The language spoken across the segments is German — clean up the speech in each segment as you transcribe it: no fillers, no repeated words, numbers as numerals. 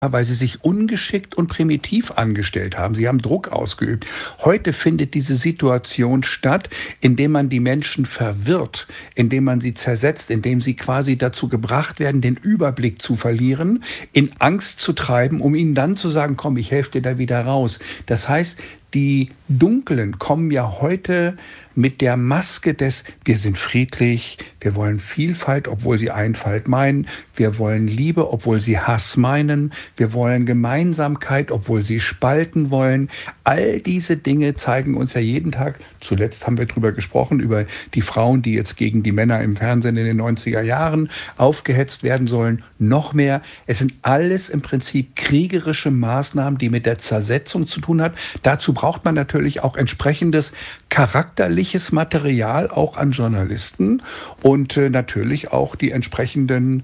weil sie sich ungeschickt und primitiv angestellt haben. Sie haben Druck ausgeübt. Heute findet diese Situation statt, indem man die Menschen verwirrt, indem man sie zersetzt, indem sie quasi dazu gebracht werden, den Überblick zu verlieren, in Angst zu treiben, um ihnen dann zu sagen, komm, ich helfe dir da wieder raus. Das heißt, die Dunklen kommen ja heute mit der Maske des, wir sind friedlich, wir wollen Vielfalt, obwohl sie Einfalt meinen, wir wollen Liebe, obwohl sie Hass meinen, wir wollen Gemeinsamkeit, obwohl sie spalten wollen. All diese Dinge zeigen uns ja jeden Tag, zuletzt haben wir drüber gesprochen, über die Frauen, die jetzt gegen die Männer im Fernsehen in den 90er Jahren aufgehetzt werden sollen, noch mehr. Es sind alles im Prinzip kriegerische Maßnahmen, die mit der Zersetzung zu tun hat. Dazu braucht man natürlich auch entsprechendes charakterliches Material, auch an Journalisten und natürlich auch die entsprechenden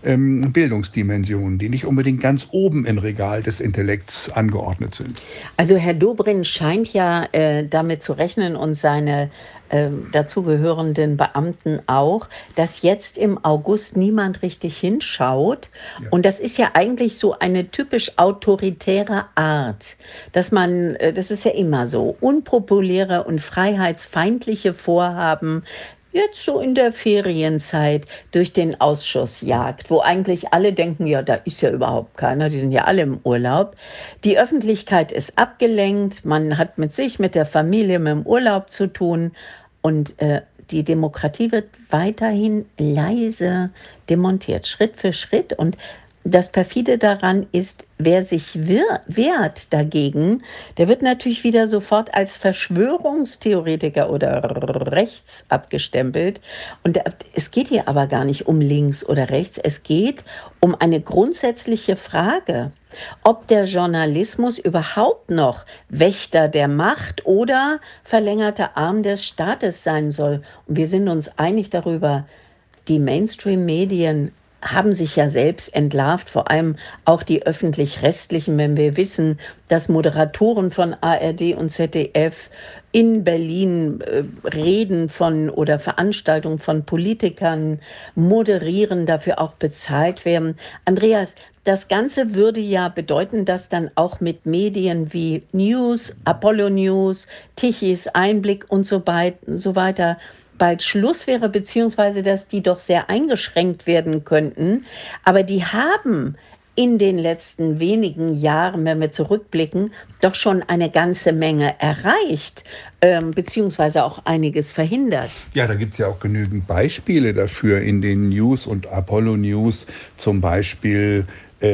Bildungsdimensionen, die nicht unbedingt ganz oben im Regal des Intellekts angeordnet sind. Also Herr Dobrindt scheint ja damit zu rechnen und seine dazugehörenden Beamten auch, dass jetzt im August niemand richtig hinschaut. Ja. Und das ist ja eigentlich so eine typisch autoritäre Art, dass man, das ist ja immer so, unpopuläre und freiheitsfeindliche Vorhaben jetzt so in der Ferienzeit durch den Ausschuss jagt, wo eigentlich alle denken, ja, da ist ja überhaupt keiner, die sind ja alle im Urlaub. Die Öffentlichkeit ist abgelenkt, man hat mit sich, mit der Familie, mit dem Urlaub zu tun und die Demokratie wird weiterhin leise demontiert, Schritt für Schritt. Und das Perfide daran ist, wer sich wehrt dagegen, der wird natürlich wieder sofort als Verschwörungstheoretiker oder rechts abgestempelt. Und es geht hier aber gar nicht um links oder rechts. Es geht um eine grundsätzliche Frage, ob der Journalismus überhaupt noch Wächter der Macht oder verlängerter Arm des Staates sein soll. Und wir sind uns einig darüber, die Mainstream-Medien haben sich ja selbst entlarvt, vor allem auch die öffentlich-rechtlichen, wenn wir wissen, dass Moderatoren von ARD und ZDF in Berlin Reden von oder Veranstaltungen von Politikern moderieren, dafür auch bezahlt werden. Andreas, das Ganze würde ja bedeuten, dass dann auch mit Medien wie News, Apollo News, Tichys Einblick und so weiter bald Schluss wäre, beziehungsweise dass die doch sehr eingeschränkt werden könnten. Aber die haben in den letzten wenigen Jahren, wenn wir zurückblicken, doch schon eine ganze Menge erreicht, beziehungsweise auch einiges verhindert. Ja, da gibt es ja auch genügend Beispiele dafür in den News und Apollo News, zum Beispiel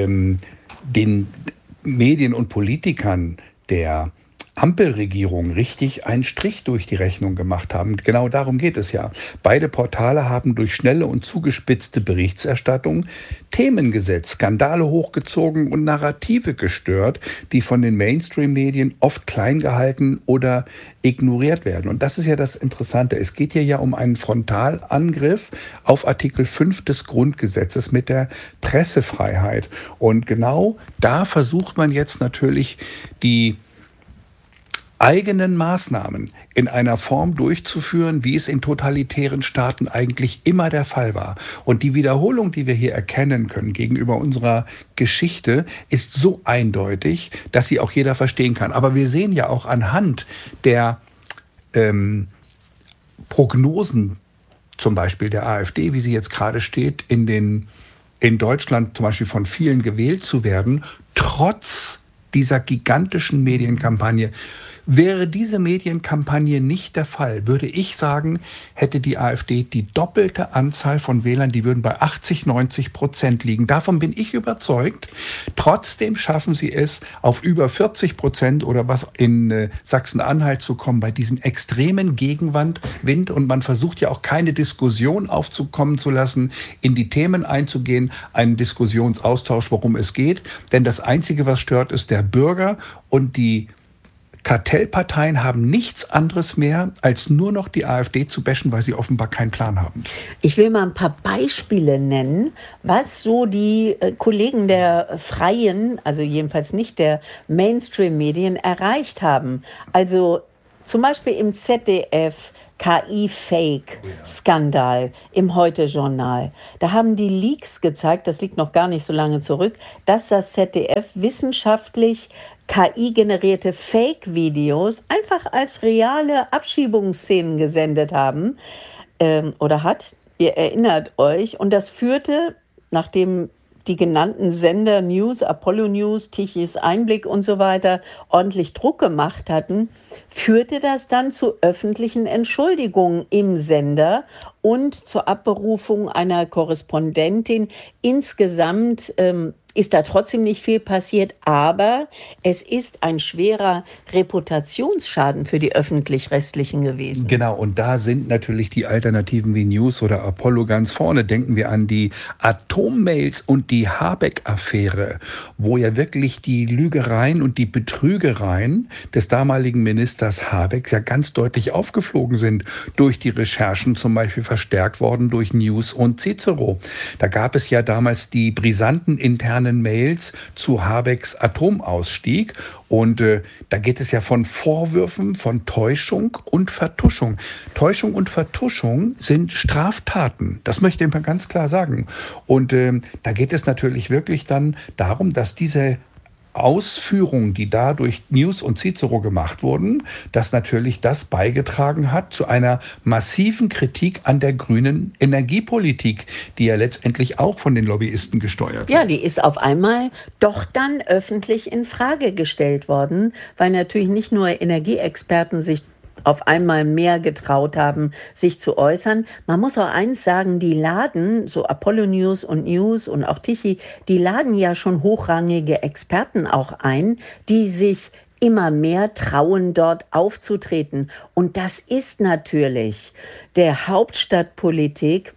den Medien und Politikern der Ampelregierung richtig einen Strich durch die Rechnung gemacht haben. Genau darum geht es ja. Beide Portale haben durch schnelle und zugespitzte Berichterstattung Themen gesetzt, Skandale hochgezogen und Narrative gestört, die von den Mainstream-Medien oft klein gehalten oder ignoriert werden. Und das ist ja das Interessante. Es geht hier ja um einen Frontalangriff auf Artikel 5 des Grundgesetzes mit der Pressefreiheit. Und genau da versucht man jetzt natürlich die eigenen Maßnahmen in einer Form durchzuführen, wie es in totalitären Staaten eigentlich immer der Fall war. Und die Wiederholung, die wir hier erkennen können gegenüber unserer Geschichte, ist so eindeutig, dass sie auch jeder verstehen kann. Aber wir sehen ja auch anhand der Prognosen, zum Beispiel der AfD, wie sie jetzt gerade steht, in Deutschland zum Beispiel von vielen gewählt zu werden, trotz dieser gigantischen Medienkampagne. Wäre diese Medienkampagne nicht der Fall, würde ich sagen, hätte die AfD die doppelte Anzahl von Wählern, die würden bei 80-90% liegen. Davon bin ich überzeugt. Trotzdem schaffen sie es, auf über 40% oder was in Sachsen-Anhalt zu kommen, bei diesem extremen Gegenwind. Und man versucht ja auch keine Diskussion aufzukommen zu lassen, in die Themen einzugehen, einen Diskussionsaustausch, worum es geht. Denn das Einzige, was stört, ist der Bürger, und die Kartellparteien haben nichts anderes mehr, als nur noch die AfD zu bashen, weil sie offenbar keinen Plan haben. Ich will mal ein paar Beispiele nennen, was so die Kollegen der Freien, also jedenfalls nicht der Mainstream-Medien, erreicht haben. Also zum Beispiel im ZDF KI-Fake-Skandal im Heute-Journal. Da haben die Leaks gezeigt, das liegt noch gar nicht so lange zurück, dass das ZDF wissenschaftlich KI-generierte Fake-Videos einfach als reale Abschiebungsszenen gesendet haben oder hat. Ihr erinnert euch. Und das führte, nachdem die genannten Sender News, Apollo News, Tichys Einblick und so weiter ordentlich Druck gemacht hatten, führte das dann zu öffentlichen Entschuldigungen im Sender und zur Abberufung einer Korrespondentin. Insgesamt ist da trotzdem nicht viel passiert, aber es ist ein schwerer Reputationsschaden für die Öffentlich-Rechtlichen gewesen. Genau, und da sind natürlich die Alternativen wie News oder Apollo ganz vorne. Denken wir an die Atommails und die Habeck-Affäre, wo ja wirklich die Lügereien und die Betrügereien des damaligen Ministers Habecks ja ganz deutlich aufgeflogen sind, durch die Recherchen zum Beispiel verstärkt worden durch News und Cicero. Da gab es ja damals die brisanten internen Mails zu Habecks Atomausstieg. Und da geht es ja von Vorwürfen, von Täuschung und Vertuschung. Täuschung und Vertuschung sind Straftaten. Das möchte ich mal ganz klar sagen. Und da geht es natürlich wirklich dann darum, dass diese Ausführungen, die da durch News und Cicero gemacht wurden, dass natürlich das beigetragen hat zu einer massiven Kritik an der grünen Energiepolitik, die ja letztendlich auch von den Lobbyisten gesteuert wird. Ja, die ist auf einmal doch dann öffentlich in Frage gestellt worden, weil natürlich nicht nur Energieexperten sich auf einmal mehr getraut haben, sich zu äußern. Man muss auch eins sagen, die laden, so Apollo News und auch Tichy, die laden ja schon hochrangige Experten auch ein, die sich immer mehr trauen, dort aufzutreten. Und das ist natürlich der Hauptstadtpolitik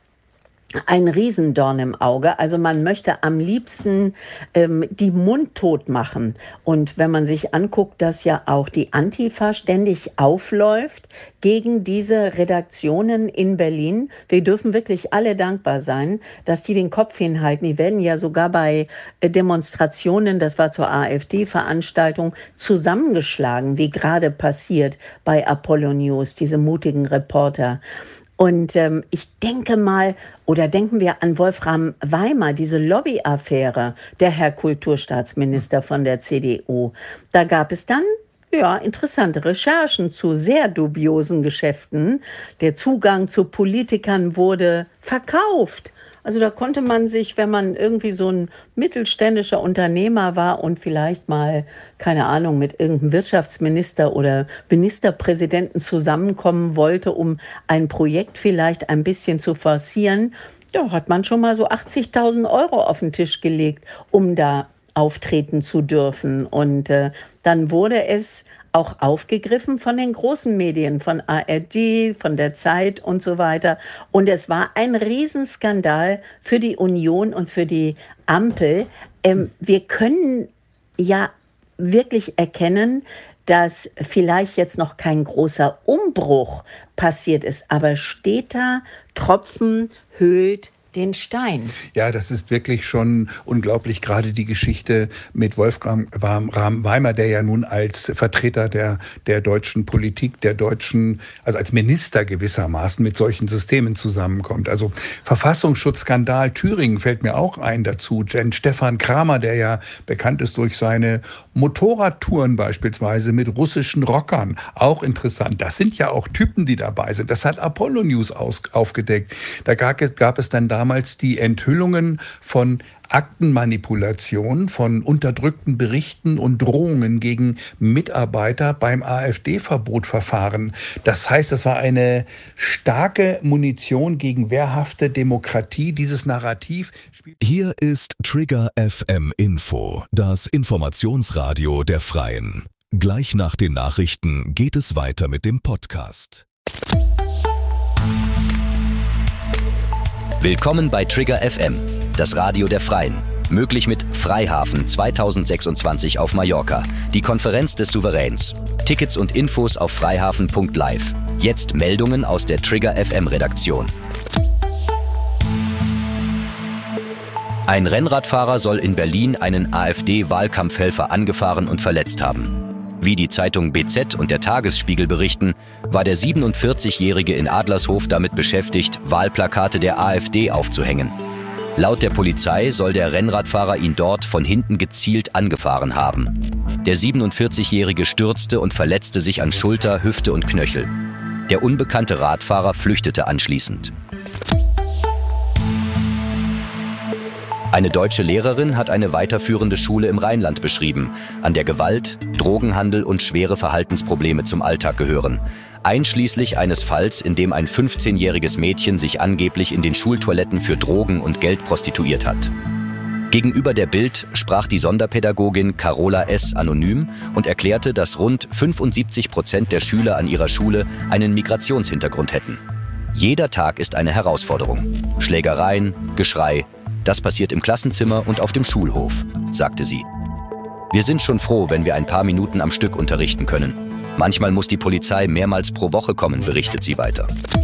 ein Riesendorn im Auge. Also man möchte am liebsten die mundtot machen. Und wenn man sich anguckt, dass ja auch die Antifa ständig aufläuft gegen diese Redaktionen in Berlin. Wir dürfen wirklich alle dankbar sein, dass die den Kopf hinhalten. Die werden ja sogar bei Demonstrationen, das war zur AfD-Veranstaltung, zusammengeschlagen, wie gerade passiert bei Apollo News, diese mutigen Reporter. Und ich denke mal, oder denken wir an Wolfram Weimar, diese Lobbyaffäre, der Herr Kulturstaatsminister von der CDU. Da gab es dann interessante Recherchen zu sehr dubiosen Geschäften. Der Zugang zu Politikern wurde verkauft. Also da konnte man sich, wenn man irgendwie so ein mittelständischer Unternehmer war und vielleicht mal, keine Ahnung, mit irgendeinem Wirtschaftsminister oder Ministerpräsidenten zusammenkommen wollte, um ein Projekt vielleicht ein bisschen zu forcieren, ja, hat man schon mal so 80.000 Euro auf den Tisch gelegt, um da auftreten zu dürfen. Und dann wurde es auch aufgegriffen von den großen Medien, von ARD, von der Zeit und so weiter. Und es war ein Riesenskandal für die Union und für die Ampel. Wir können ja wirklich erkennen, dass vielleicht jetzt noch kein großer Umbruch passiert ist, aber steter Tropfen höhlt den Stein. Ja, das ist wirklich schon unglaublich, gerade die Geschichte mit Wolfram Weimar, der ja nun als Vertreter der deutschen Politik, also als Minister gewissermaßen mit solchen Systemen zusammenkommt. Also Verfassungsschutzskandal Thüringen fällt mir auch ein dazu. Stefan Kramer, der ja bekannt ist durch seine Motorradtouren beispielsweise mit russischen Rockern, auch interessant. Das sind ja auch Typen, die dabei sind. Das hat Apollo News aufgedeckt. Da gab es dann damals die Enthüllungen von Aktenmanipulation, von unterdrückten Berichten und Drohungen gegen Mitarbeiter beim AfD-Verbotverfahren. Das heißt, das war eine starke Munition gegen wehrhafte Demokratie, dieses Narrativ. Hier ist Trigger FM Info, das Informationsradio der Freien. Gleich nach den Nachrichten geht es weiter mit dem Podcast. Willkommen bei Trigger FM, das Radio der Freien. Möglich mit Freihafen 2026 auf Mallorca, die Konferenz des Souveräns. Tickets und Infos auf freihafen.live. Jetzt Meldungen aus der Trigger FM Redaktion. Ein Rennradfahrer soll in Berlin einen AfD-Wahlkampfhelfer angefahren und verletzt haben. Wie die Zeitung BZ und der Tagesspiegel berichten, war der 47-Jährige in Adlershof damit beschäftigt, Wahlplakate der AfD aufzuhängen. Laut der Polizei soll der Rennradfahrer ihn dort von hinten gezielt angefahren haben. Der 47-Jährige stürzte und verletzte sich an Schulter, Hüfte und Knöchel. Der unbekannte Radfahrer flüchtete anschließend. Eine deutsche Lehrerin hat eine weiterführende Schule im Rheinland beschrieben, an der Gewalt, Drogenhandel und schwere Verhaltensprobleme zum Alltag gehören. Einschließlich eines Falls, in dem ein 15-jähriges Mädchen sich angeblich in den Schultoiletten für Drogen und Geld prostituiert hat. Gegenüber der Bild sprach die Sonderpädagogin Carola S. anonym und erklärte, dass rund 75% der Schüler an ihrer Schule einen Migrationshintergrund hätten. Jeder Tag ist eine Herausforderung. Schlägereien, Geschrei, das passiert im Klassenzimmer und auf dem Schulhof, sagte sie. Wir sind schon froh, wenn wir ein paar Minuten am Stück unterrichten können. Manchmal muss die Polizei mehrmals pro Woche kommen, berichtet sie weiter.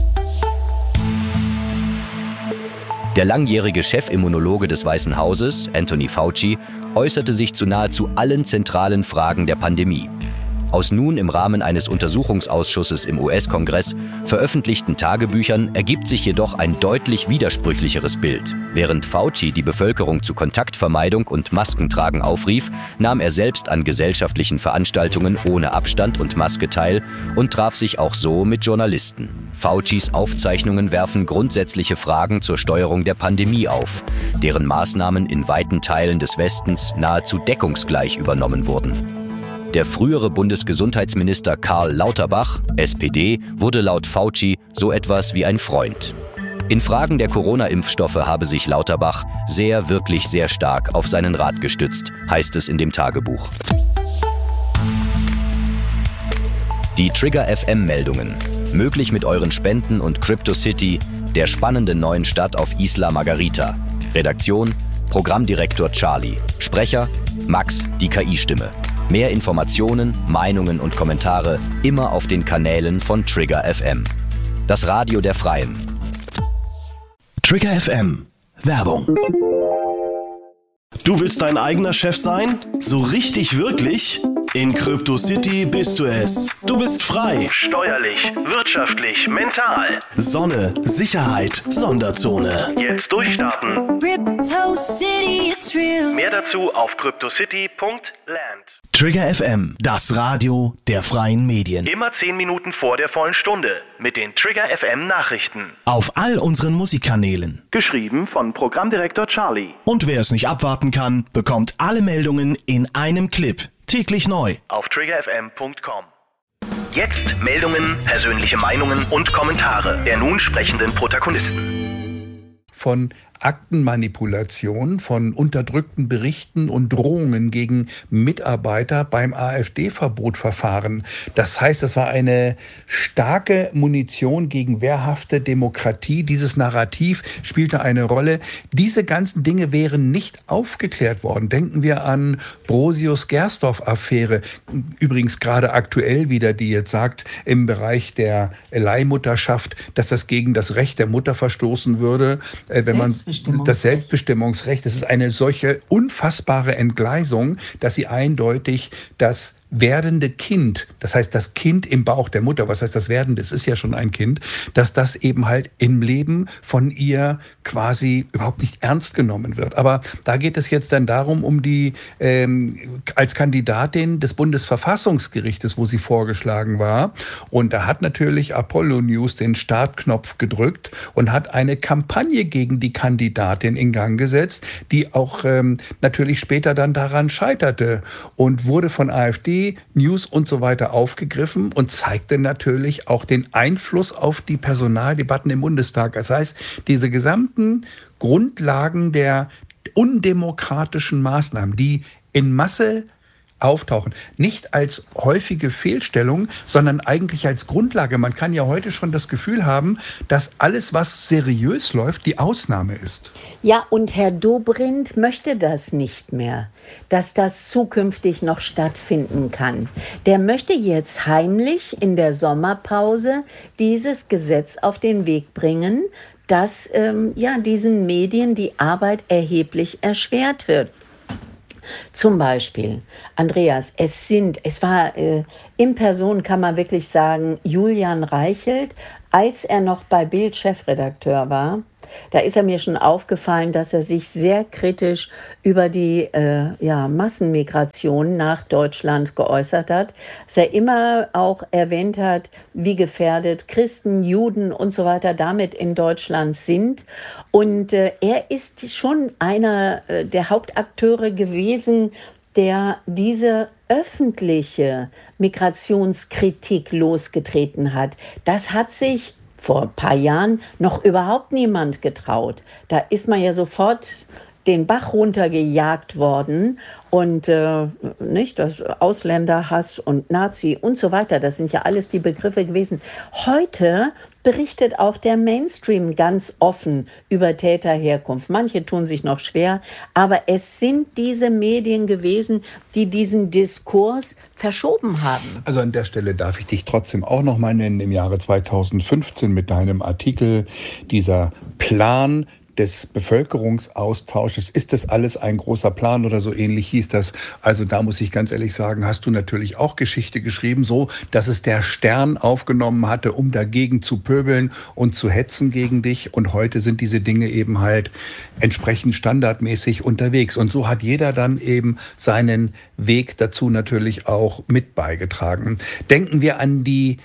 Der langjährige Chefimmunologe des Weißen Hauses, Anthony Fauci, äußerte sich zu nahezu allen zentralen Fragen der Pandemie. Aus nun im Rahmen eines Untersuchungsausschusses im US-Kongress veröffentlichten Tagebüchern ergibt sich jedoch ein deutlich widersprüchlicheres Bild. Während Fauci die Bevölkerung zu Kontaktvermeidung und Maskentragen aufrief, nahm er selbst an gesellschaftlichen Veranstaltungen ohne Abstand und Maske teil und traf sich auch so mit Journalisten. Faucis Aufzeichnungen werfen grundsätzliche Fragen zur Steuerung der Pandemie auf, deren Maßnahmen in weiten Teilen des Westens nahezu deckungsgleich übernommen wurden. Der frühere Bundesgesundheitsminister Karl Lauterbach, SPD, wurde laut Fauci so etwas wie ein Freund. In Fragen der Corona-Impfstoffe habe sich Lauterbach wirklich sehr stark auf seinen Rat gestützt, heißt es in dem Tagebuch. Die Trigger FM-Meldungen. Möglich mit euren Spenden und CryptoCity, der spannenden neuen Stadt auf Isla Margarita. Redaktion: Programmdirektor Charlie. Sprecher: Max, die KI-Stimme. Mehr Informationen, Meinungen und Kommentare immer auf den Kanälen von Trigger FM. Das Radio der Freien. Trigger FM. Werbung. Du willst dein eigener Chef sein? So richtig wirklich? In CryptoCity bist du es. Du bist frei. Steuerlich, wirtschaftlich, mental. Sonne, Sicherheit, Sonderzone. Jetzt durchstarten. CryptoCity, it's real. Mehr dazu auf cryptocity.land. Trigger FM, das Radio der freien Medien. Immer 10 Minuten vor der vollen Stunde mit den Trigger FM Nachrichten. Auf all unseren Musikkanälen. Geschrieben von Programmdirektor Charlie. Und wer es nicht abwarten kann, bekommt alle Meldungen in einem Clip. Täglich neu. Auf triggerfm.com. Jetzt Meldungen, persönliche Meinungen und Kommentare der nun sprechenden Protagonisten. Von Aktenmanipulation, von unterdrückten Berichten und Drohungen gegen Mitarbeiter beim AfD-Verbotverfahren. Das heißt, es war eine starke Munition gegen wehrhafte Demokratie. Dieses Narrativ spielte eine Rolle. Diese ganzen Dinge wären nicht aufgeklärt worden. Denken wir an Brosius-Gersdorf-Affäre. Übrigens gerade aktuell wieder, die jetzt sagt, im Bereich der Leihmutterschaft, dass das gegen das Recht der Mutter verstoßen würde, wenn man das Selbstbestimmungsrecht, das ist eine solche unfassbare Entgleisung, dass sie eindeutig das werdende Kind, das heißt das Kind im Bauch der Mutter, was heißt das werdende, es ist ja schon ein Kind, dass das eben halt im Leben von ihr quasi überhaupt nicht ernst genommen wird. Aber da geht es jetzt dann darum, um die als Kandidatin des Bundesverfassungsgerichtes, wo sie vorgeschlagen war. Und da hat natürlich Apollo News den Startknopf gedrückt und hat eine Kampagne gegen die Kandidatin in Gang gesetzt, die auch natürlich später dann daran scheiterte und wurde von AfD, News und so weiter aufgegriffen und zeigte natürlich auch den Einfluss auf die Personaldebatten im Bundestag. Das heißt, diese gesamten Grundlagen der undemokratischen Maßnahmen, die in Masse auftauchen, nicht als häufige Fehlstellung, sondern eigentlich als Grundlage. Man kann ja heute schon das Gefühl haben, dass alles, was seriös läuft, die Ausnahme ist. Ja, und Herr Dobrindt möchte das nicht mehr, dass das zukünftig noch stattfinden kann. Der möchte jetzt heimlich in der Sommerpause dieses Gesetz auf den Weg bringen, dass diesen Medien die Arbeit erheblich erschwert wird. Zum Beispiel, Andreas, es war in Person, kann man wirklich sagen, Julian Reichelt, als er noch bei Bild Chefredakteur war. Da ist er mir schon aufgefallen, dass er sich sehr kritisch über die Massenmigration nach Deutschland geäußert hat. Dass er immer auch erwähnt hat, wie gefährdet Christen, Juden und so weiter damit in Deutschland sind. Und er ist schon einer der Hauptakteure gewesen, der diese öffentliche Migrationskritik losgetreten hat. Das hat sich vor ein paar Jahren noch überhaupt niemand getraut. Da ist man ja sofort den Bach runtergejagt worden und das Ausländerhass und Nazi und so weiter, das sind ja alles die Begriffe gewesen. Heute berichtet auch der Mainstream ganz offen über Täterherkunft. Manche tun sich noch schwer, aber es sind diese Medien gewesen, die diesen Diskurs verschoben haben. Also an der Stelle darf ich dich trotzdem auch noch mal nennen, im Jahre 2015 mit deinem Artikel, dieser Plan des Bevölkerungsaustausches. Ist das alles ein großer Plan oder so ähnlich hieß das? Also da muss ich ganz ehrlich sagen, hast du natürlich auch Geschichte geschrieben, so dass es der Stern aufgenommen hatte, um dagegen zu pöbeln und zu hetzen gegen dich. Und heute sind diese Dinge eben halt entsprechend standardmäßig unterwegs. Und so hat jeder dann eben seinen Weg dazu natürlich auch mit beigetragen. Denken wir an die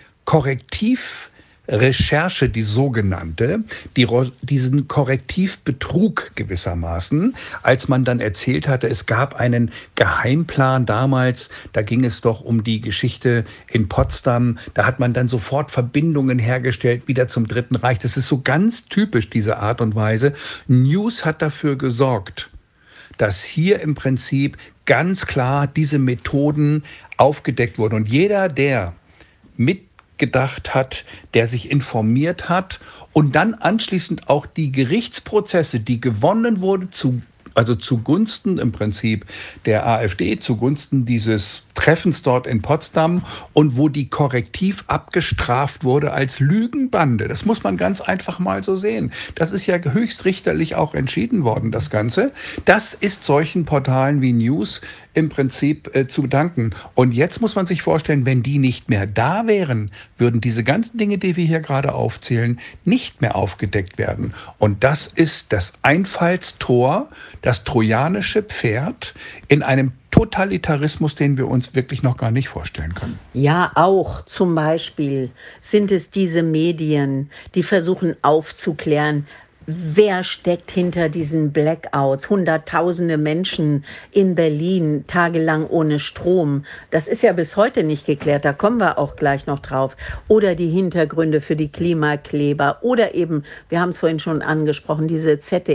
Korrektivrecherche, die sogenannte, diesen Korrektivbetrug gewissermaßen, als man dann erzählt hatte, es gab einen Geheimplan damals, da ging es doch um die Geschichte in Potsdam, da hat man dann sofort Verbindungen hergestellt, wieder zum Dritten Reich. Das ist so ganz typisch, diese Art und Weise. News hat dafür gesorgt, dass hier im Prinzip ganz klar diese Methoden aufgedeckt wurden. Und jeder, der mitgedacht hat, der sich informiert hat und dann anschließend auch die Gerichtsprozesse, die gewonnen wurden, zugunsten im Prinzip der AfD, zugunsten dieses Treffens dort in Potsdam und wo die korrektiv abgestraft wurde als Lügenbande. Das muss man ganz einfach mal so sehen. Das ist ja höchstrichterlich auch entschieden worden, das Ganze. Das ist solchen Portalen wie News im Prinzip zu danken. Und jetzt muss man sich vorstellen, wenn die nicht mehr da wären, würden diese ganzen Dinge, die wir hier gerade aufzählen, nicht mehr aufgedeckt werden. Und das ist das Einfallstor, das trojanische Pferd in einem Totalitarismus, den wir uns wirklich noch gar nicht vorstellen können. Ja, auch zum Beispiel sind es diese Medien, die versuchen aufzuklären, wer steckt hinter diesen Blackouts? Hunderttausende Menschen in Berlin tagelang ohne Strom. Das ist ja bis heute nicht geklärt, da kommen wir auch gleich noch drauf. Oder die Hintergründe für die Klimakleber. Oder eben, wir haben es vorhin schon angesprochen, diese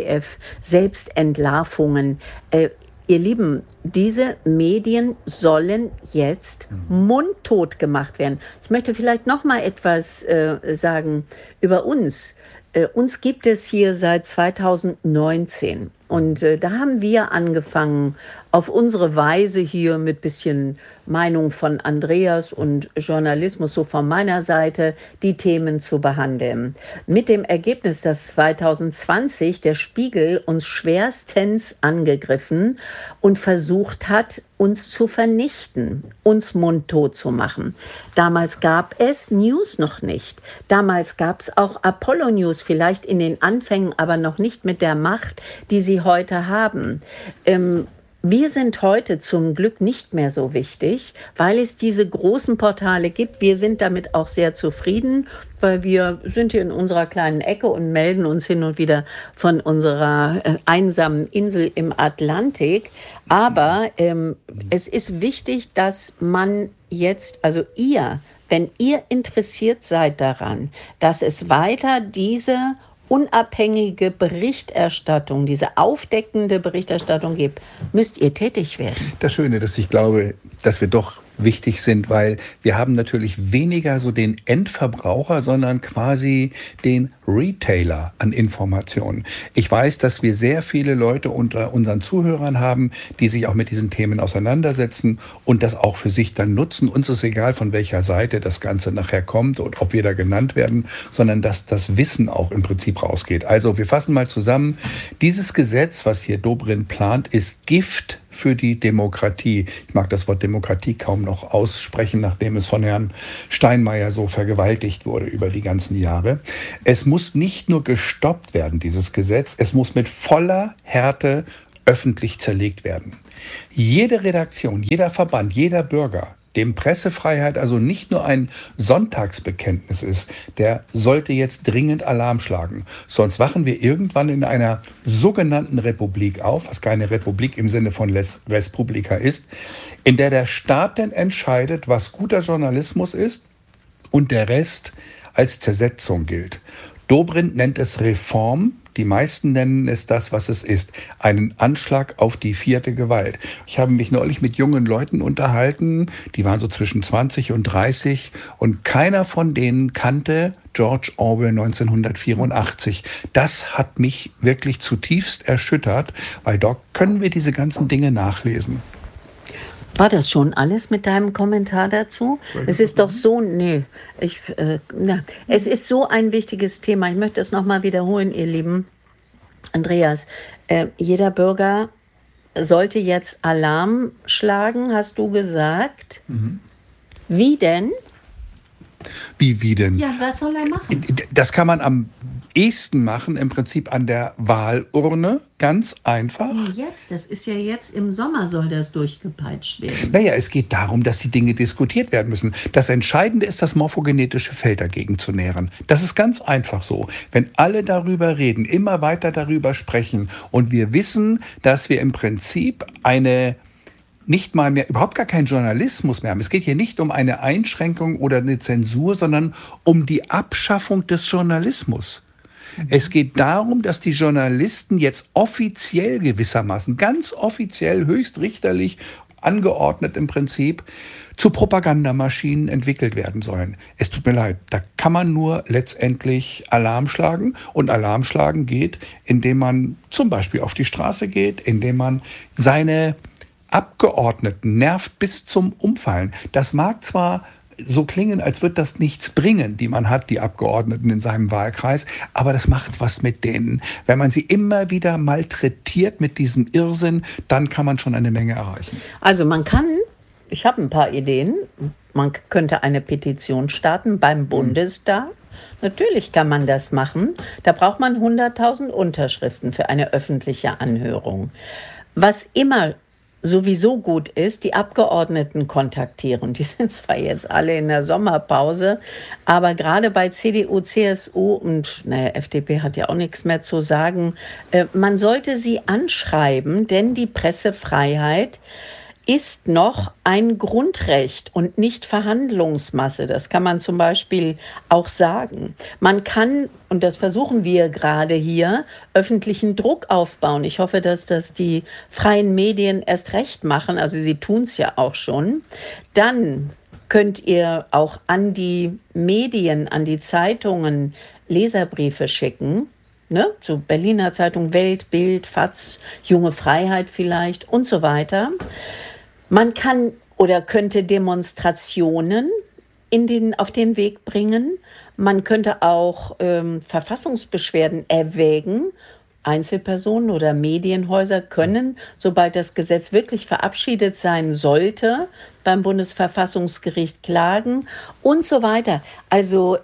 ZDF-Selbstentlarvungen. Ihr Lieben, diese Medien sollen jetzt mundtot gemacht werden. Ich möchte vielleicht noch mal etwas sagen über uns. Uns gibt es hier seit 2019 und da haben wir angefangen, auf unsere Weise hier mit bisschen Meinung von Andreas und Journalismus so von meiner Seite die Themen zu behandeln. Mit dem Ergebnis, dass 2020 der Spiegel uns schwerstens angegriffen und versucht hat, uns zu vernichten, uns mundtot zu machen. Damals gab es News noch nicht. Damals gab es auch Apollo News, vielleicht in den Anfängen, aber noch nicht mit der Macht, die sie heute haben. Wir sind heute zum Glück nicht mehr so wichtig, weil es diese großen Portale gibt. Wir sind damit auch sehr zufrieden, weil wir sind hier in unserer kleinen Ecke und melden uns hin und wieder von unserer einsamen Insel im Atlantik. Aber es ist wichtig, dass man jetzt, also wenn ihr interessiert seid daran, dass es weiter diese unabhängige Berichterstattung, diese aufdeckende Berichterstattung gibt, müsst ihr tätig werden. Das Schöne, dass ich glaube, dass wir doch wichtig sind, weil wir haben natürlich weniger so den Endverbraucher, sondern quasi den Retailer an Informationen. Ich weiß, dass wir sehr viele Leute unter unseren Zuhörern haben, die sich auch mit diesen Themen auseinandersetzen und das auch für sich dann nutzen. Uns ist egal, von welcher Seite das Ganze nachher kommt und ob wir da genannt werden, sondern dass das Wissen auch im Prinzip rausgeht. Also wir fassen mal zusammen. Dieses Gesetz, was hier Dobrindt plant, ist Gift für die Demokratie. Ich mag das Wort Demokratie kaum noch aussprechen, nachdem es von Herrn Steinmeier so vergewaltigt wurde über die ganzen Jahre. Es muss nicht nur gestoppt werden, dieses Gesetz, es muss mit voller Härte öffentlich zerlegt werden. Jede Redaktion, jeder Verband, jeder Bürger, dem Pressefreiheit also nicht nur ein Sonntagsbekenntnis ist, der sollte jetzt dringend Alarm schlagen. Sonst wachen wir irgendwann in einer sogenannten Republik auf, was keine Republik im Sinne von Res Publica ist, in der der Staat denn entscheidet, was guter Journalismus ist und der Rest als Zersetzung gilt. Dobrindt nennt es Reform. Die meisten nennen es das, was es ist. Einen Anschlag auf die vierte Gewalt. Ich habe mich neulich mit jungen Leuten unterhalten, die waren so zwischen 20 und 30 und keiner von denen kannte George Orwell 1984. Das hat mich wirklich zutiefst erschüttert, weil dort können wir diese ganzen Dinge nachlesen. War das schon alles mit deinem Kommentar dazu? Es ist doch so, es ist so ein wichtiges Thema. Ich möchte es nochmal wiederholen, ihr Lieben. Andreas, jeder Bürger sollte jetzt Alarm schlagen, hast du gesagt. Mhm. Wie denn? Wie denn? Ja, was soll er machen? Das kann man am ehesten machen, im Prinzip an der Wahlurne, ganz einfach. Jetzt, das ist ja jetzt im Sommer soll das durchgepeitscht werden. Naja, es geht darum, dass die Dinge diskutiert werden müssen. Das Entscheidende ist, das morphogenetische Feld dagegen zu nähren. Das ist ganz einfach so. Wenn alle darüber reden, immer weiter darüber sprechen und wir wissen, dass wir im Prinzip nicht mal mehr, überhaupt gar keinen Journalismus mehr haben. Es geht hier nicht um eine Einschränkung oder eine Zensur, sondern um die Abschaffung des Journalismus. Es geht darum, dass die Journalisten jetzt offiziell gewissermaßen, ganz offiziell, höchstrichterlich angeordnet im Prinzip, zu Propagandamaschinen entwickelt werden sollen. Es tut mir leid, da kann man nur letztendlich Alarm schlagen. Und Alarm schlagen geht, indem man zum Beispiel auf die Straße geht, indem man seine Abgeordneten nervt bis zum Umfallen. Das mag zwar so klingen, als würde das nichts bringen, die man hat, die Abgeordneten in seinem Wahlkreis, aber das macht was mit denen. Wenn man sie immer wieder malträtiert mit diesem Irrsinn, dann kann man schon eine Menge erreichen. Also ich habe ein paar Ideen, man könnte eine Petition starten beim Bundestag. Natürlich kann man das machen. Da braucht man 100.000 Unterschriften für eine öffentliche Anhörung. Was immer sowieso gut ist, die Abgeordneten kontaktieren. Die sind zwar jetzt alle in der Sommerpause, aber gerade bei CDU, CSU und FDP hat ja auch nichts mehr zu sagen, man sollte sie anschreiben, denn die Pressefreiheit ist noch ein Grundrecht und nicht Verhandlungsmasse. Das kann man zum Beispiel auch sagen. Man kann, und das versuchen wir gerade hier, öffentlichen Druck aufbauen. Ich hoffe, dass das die freien Medien erst recht machen. Also sie tun es ja auch schon. Dann könnt ihr auch an die Medien, an die Zeitungen Leserbriefe schicken. Zu Berliner Zeitung, Welt, Bild, FAZ, Junge Freiheit vielleicht und so weiter. Man kann oder könnte Demonstrationen auf den Weg bringen. Man könnte auch Verfassungsbeschwerden erwägen. Einzelpersonen oder Medienhäuser können, sobald das Gesetz wirklich verabschiedet sein sollte, beim Bundesverfassungsgericht klagen und so weiter. Also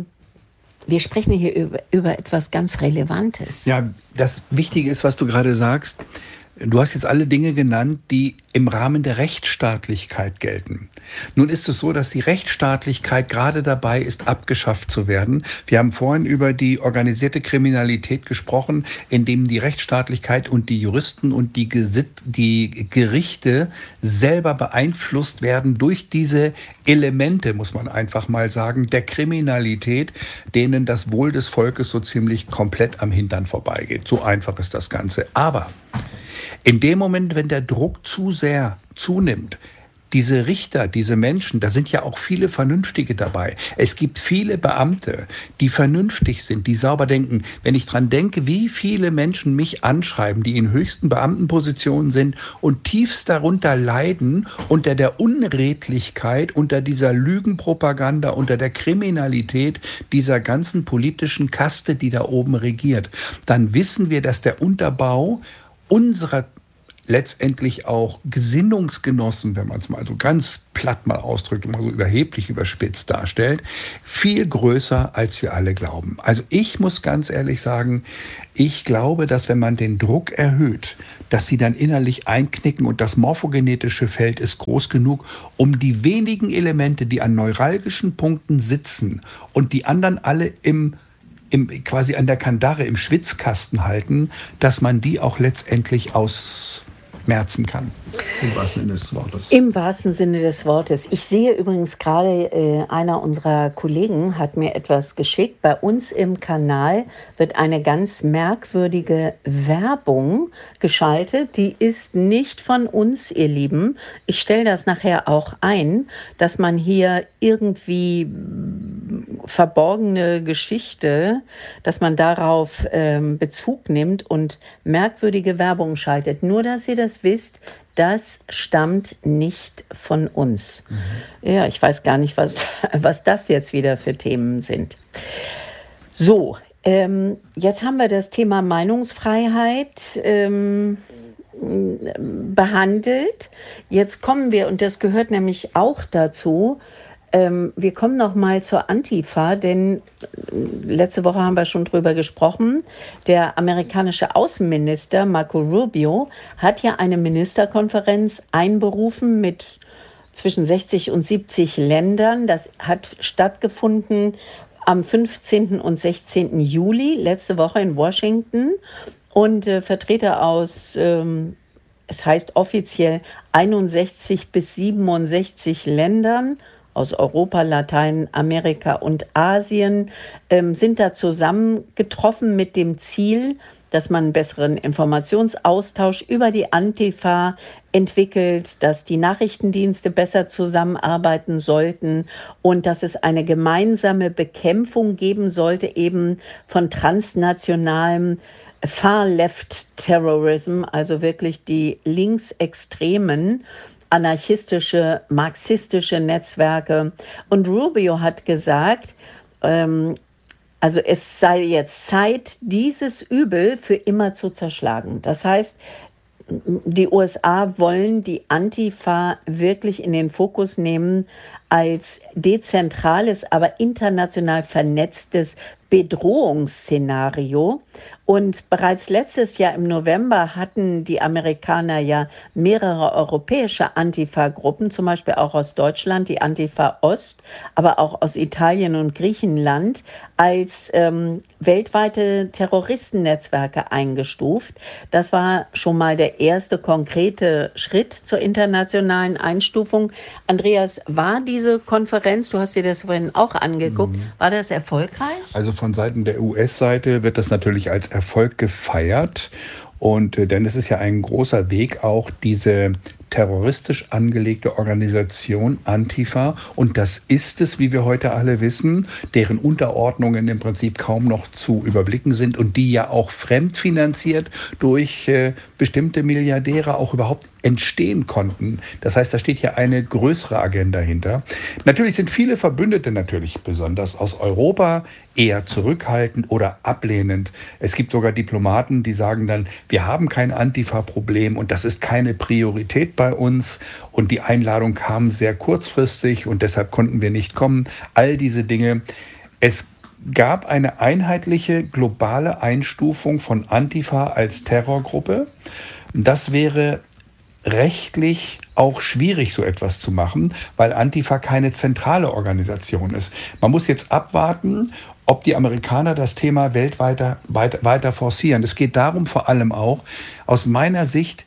wir sprechen hier über etwas ganz Relevantes. Ja, das Wichtige ist, was du gerade sagst. Du hast jetzt alle Dinge genannt, die im Rahmen der Rechtsstaatlichkeit gelten. Nun ist es so, dass die Rechtsstaatlichkeit gerade dabei ist, abgeschafft zu werden. Wir haben vorhin über die organisierte Kriminalität gesprochen, in dem die Rechtsstaatlichkeit und die Juristen und die Gerichte selber beeinflusst werden durch diese Elemente, muss man einfach mal sagen, der Kriminalität, denen das Wohl des Volkes so ziemlich komplett am Hintern vorbeigeht. So einfach ist das Ganze. Aber in dem Moment, wenn der Druck zu sehr zunimmt, diese Richter, diese Menschen, da sind ja auch viele Vernünftige dabei. Es gibt viele Beamte, die vernünftig sind, die sauber denken. Wenn ich dran denke, wie viele Menschen mich anschreiben, die in höchsten Beamtenpositionen sind und tiefst darunter leiden, unter der Unredlichkeit, unter dieser Lügenpropaganda, unter der Kriminalität dieser ganzen politischen Kaste, die da oben regiert, dann wissen wir, dass der Unterbau unserer letztendlich auch Gesinnungsgenossen, wenn man es mal so ganz platt mal ausdrückt und mal so überheblich überspitzt darstellt, viel größer, als wir alle glauben. Also ich muss ganz ehrlich sagen, ich glaube, dass wenn man den Druck erhöht, dass sie dann innerlich einknicken und das morphogenetische Feld ist groß genug, um die wenigen Elemente, die an neuralgischen Punkten sitzen und die anderen alle quasi an der Kandare im Schwitzkasten halten, dass man die auch letztendlich ausmerzen kann. Im wahrsten Sinne des Wortes. Im wahrsten Sinne des Wortes. Ich sehe übrigens gerade, einer unserer Kollegen hat mir etwas geschickt. Bei uns im Kanal wird eine ganz merkwürdige Werbung geschaltet. Die ist nicht von uns, ihr Lieben. Ich stelle das nachher auch ein, dass man hier irgendwie verborgene Geschichte, dass man darauf Bezug nimmt und merkwürdige Werbung schaltet. Nur, dass ihr das wisst, das stammt nicht von uns. Ja, ich weiß gar nicht, was das jetzt wieder für Themen sind. So, jetzt haben wir das Thema Meinungsfreiheit behandelt. Jetzt kommen wir, und das gehört nämlich auch dazu, wir kommen noch mal zur Antifa, denn letzte Woche haben wir schon drüber gesprochen. Der amerikanische Außenminister Marco Rubio hat ja eine Ministerkonferenz einberufen mit zwischen 60 und 70 Ländern. Das hat stattgefunden am 15. und 16. Juli, letzte Woche in Washington. Und Vertreter aus, es heißt offiziell 61 bis 67 Ländern, aus Europa, Lateinamerika und Asien, sind da zusammengetroffen mit dem Ziel, dass man einen besseren Informationsaustausch über die Antifa entwickelt, dass die Nachrichtendienste besser zusammenarbeiten sollten und dass es eine gemeinsame Bekämpfung geben sollte, eben von transnationalem Far-Left-Terrorism, also wirklich die Linksextremen, anarchistische, marxistische Netzwerke. Und Rubio hat gesagt, also es sei jetzt Zeit, dieses Übel für immer zu zerschlagen. Das heißt, die USA wollen die Antifa wirklich in den Fokus nehmen als dezentrales, aber international vernetztes Bedrohungsszenario. Und bereits letztes Jahr im November hatten die Amerikaner ja mehrere europäische Antifa-Gruppen, zum Beispiel auch aus Deutschland, die Antifa Ost, aber auch aus Italien und Griechenland, als weltweite Terroristennetzwerke eingestuft. Das war schon mal der erste konkrete Schritt zur internationalen Einstufung. Andreas, war diese Konferenz, du hast dir das vorhin auch angeguckt, war das erfolgreich? Also von Seiten der US-Seite wird das natürlich als Erfolg gefeiert. Und denn es ist ja ein großer Weg, auch diese terroristisch angelegte Organisation Antifa, und das ist es, wie wir heute alle wissen, deren Unterordnungen im Prinzip kaum noch zu überblicken sind und die ja auch fremdfinanziert durch bestimmte Milliardäre auch überhaupt entstehen konnten. Das heißt, da steht ja eine größere Agenda hinter. Natürlich sind viele Verbündete, natürlich besonders aus Europa, eher zurückhaltend oder ablehnend. Es gibt sogar Diplomaten, die sagen dann, wir haben kein Antifa-Problem und das ist keine Priorität bei uns und die Einladung kam sehr kurzfristig und deshalb konnten wir nicht kommen. All diese Dinge. Es gab eine einheitliche globale Einstufung von Antifa als Terrorgruppe. Das wäre rechtlich auch schwierig, so etwas zu machen, weil Antifa keine zentrale Organisation ist. Man muss jetzt abwarten, ob die Amerikaner das Thema weltweit weiter forcieren. Es geht darum vor allem auch, aus meiner Sicht,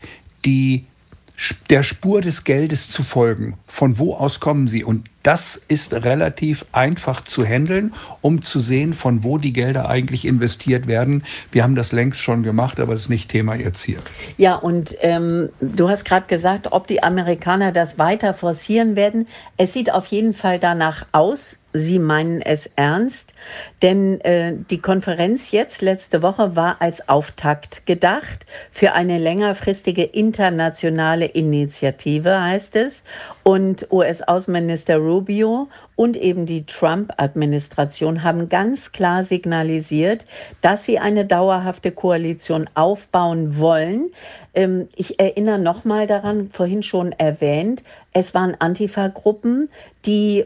der Spur des Geldes zu folgen. Von wo aus kommen sie? Und das ist relativ einfach zu handeln, um zu sehen, von wo die Gelder eigentlich investiert werden. Wir haben das längst schon gemacht, aber das ist nicht Thema jetzt hier. Ja, und du hast gerade gesagt, ob die Amerikaner das weiter forcieren werden. Es sieht auf jeden Fall danach aus. Sie meinen es ernst, denn die Konferenz jetzt letzte Woche war als Auftakt gedacht für eine längerfristige internationale Initiative, heißt es. Und US-Außenminister Rubio und eben die Trump-Administration haben ganz klar signalisiert, dass sie eine dauerhafte Koalition aufbauen wollen. Ich erinnere nochmal daran, vorhin schon erwähnt, es waren Antifa-Gruppen, die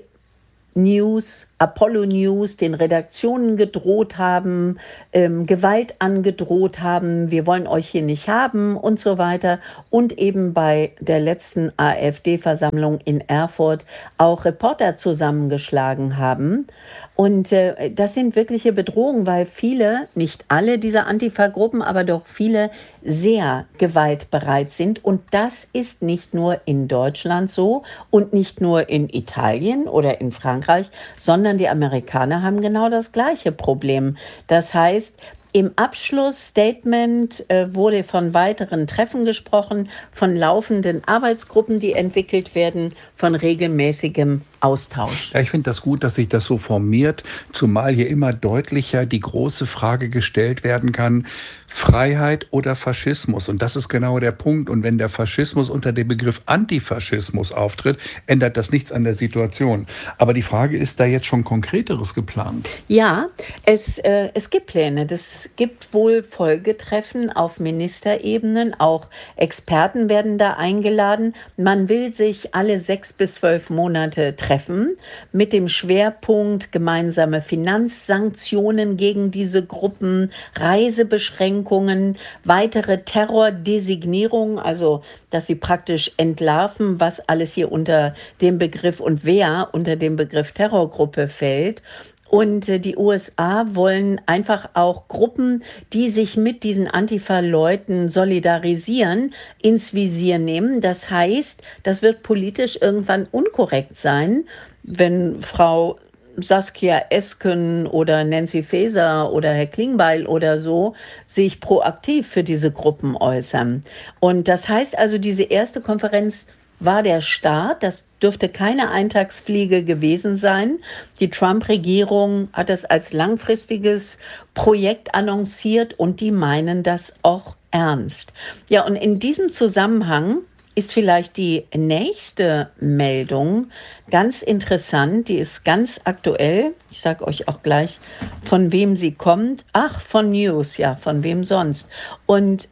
Apollo News, den Redaktionen gedroht haben, Gewalt angedroht haben, wir wollen euch hier nicht haben und so weiter. Und eben bei der letzten AfD-Versammlung in Erfurt auch Reporter zusammengeschlagen haben. Und das sind wirkliche Bedrohungen, weil viele, nicht alle dieser Antifa-Gruppen, aber doch viele sehr gewaltbereit sind. Und das ist nicht nur in Deutschland so und nicht nur in Italien oder in Frankreich, sondern die Amerikaner haben genau das gleiche Problem. Das heißt, im Abschlussstatement wurde von weiteren Treffen gesprochen, von laufenden Arbeitsgruppen, die entwickelt werden, von regelmäßigem Austausch. Ja, ich finde das gut, dass sich das so formiert, zumal hier immer deutlicher die große Frage gestellt werden kann, Freiheit oder Faschismus. Und das ist genau der Punkt. Und wenn der Faschismus unter dem Begriff Antifaschismus auftritt, ändert das nichts an der Situation. Aber die Frage, ist da jetzt schon Konkreteres geplant? Ja, es gibt Pläne. Es gibt wohl Folgetreffen auf Ministerebenen. Auch Experten werden da eingeladen. Man will sich alle 6 bis 12 Monate treffen mit dem Schwerpunkt gemeinsame Finanzsanktionen gegen diese Gruppen, Reisebeschränkungen, weitere Terrordesignierungen, also dass sie praktisch entlarven, was alles hier unter dem Begriff und wer unter dem Begriff Terrorgruppe fällt. Und die USA wollen einfach auch Gruppen, die sich mit diesen Antifa-Leuten solidarisieren, ins Visier nehmen. Das heißt, das wird politisch irgendwann unkorrekt sein, wenn Frau Saskia Esken oder Nancy Faeser oder Herr Klingbeil oder so sich proaktiv für diese Gruppen äußern. Und das heißt also, diese erste Konferenz war der Start. Das dürfte keine Eintagsfliege gewesen sein. Die Trump-Regierung hat es als langfristiges Projekt annonciert und die meinen das auch ernst. Ja, und in diesem Zusammenhang ist vielleicht die nächste Meldung ganz interessant. Die ist ganz aktuell. Ich sage euch auch gleich, von wem sie kommt. Ach, von News, ja, von wem sonst. Und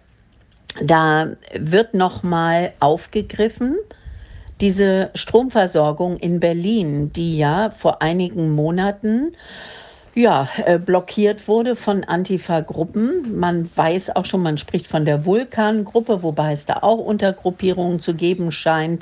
da wird nochmal aufgegriffen, diese Stromversorgung in Berlin, die ja vor einigen Monaten blockiert wurde von Antifa-Gruppen. Man weiß auch schon, man spricht von der Vulkan-Gruppe, wobei es da auch Untergruppierungen zu geben scheint.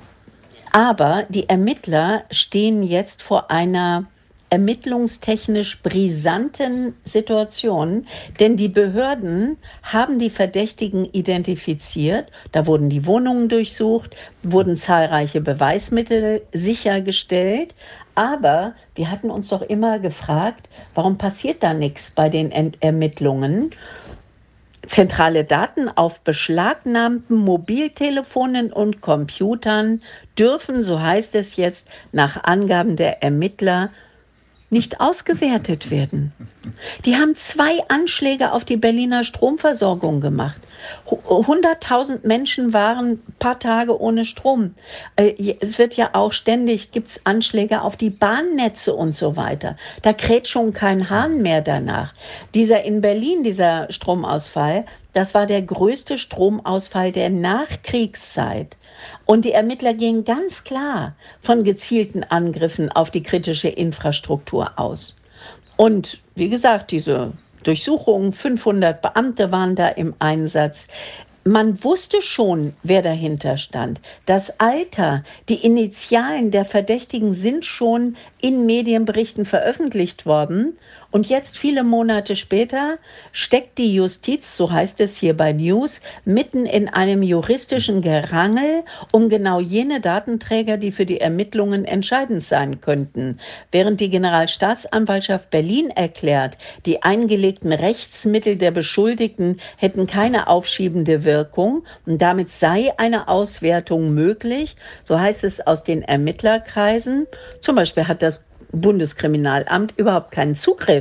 Aber die Ermittler stehen jetzt vor einer ermittlungstechnisch brisanten Situation, denn die Behörden haben die Verdächtigen identifiziert, da wurden die Wohnungen durchsucht, wurden zahlreiche Beweismittel sichergestellt, aber wir hatten uns doch immer gefragt, warum passiert da nichts bei den Ermittlungen? Zentrale Daten auf beschlagnahmten Mobiltelefonen und Computern dürfen, so heißt es jetzt, nach Angaben der Ermittler nicht ausgewertet werden. Die haben 2 Anschläge auf die Berliner Stromversorgung gemacht. 100.000 Menschen waren ein paar Tage ohne Strom. Es wird ja auch ständig, gibt's Anschläge auf die Bahnnetze und so weiter. Da kräht schon kein Hahn mehr danach. In Berlin, dieser Stromausfall, das war der größte Stromausfall der Nachkriegszeit. Und die Ermittler gehen ganz klar von gezielten Angriffen auf die kritische Infrastruktur aus. Und wie gesagt, diese Durchsuchungen, 500 Beamte waren da im Einsatz. Man wusste schon, wer dahinter stand. Das Alter, die Initialen der Verdächtigen sind schon in Medienberichten veröffentlicht worden. Und jetzt, viele Monate später, steckt die Justiz, so heißt es hier bei News, mitten in einem juristischen Gerangel um genau jene Datenträger, die für die Ermittlungen entscheidend sein könnten. Während die Generalstaatsanwaltschaft Berlin erklärt, die eingelegten Rechtsmittel der Beschuldigten hätten keine aufschiebende Wirkung und damit sei eine Auswertung möglich, so heißt es aus den Ermittlerkreisen. Zum Beispiel hat das Bundeskriminalamt überhaupt keinen Zugriff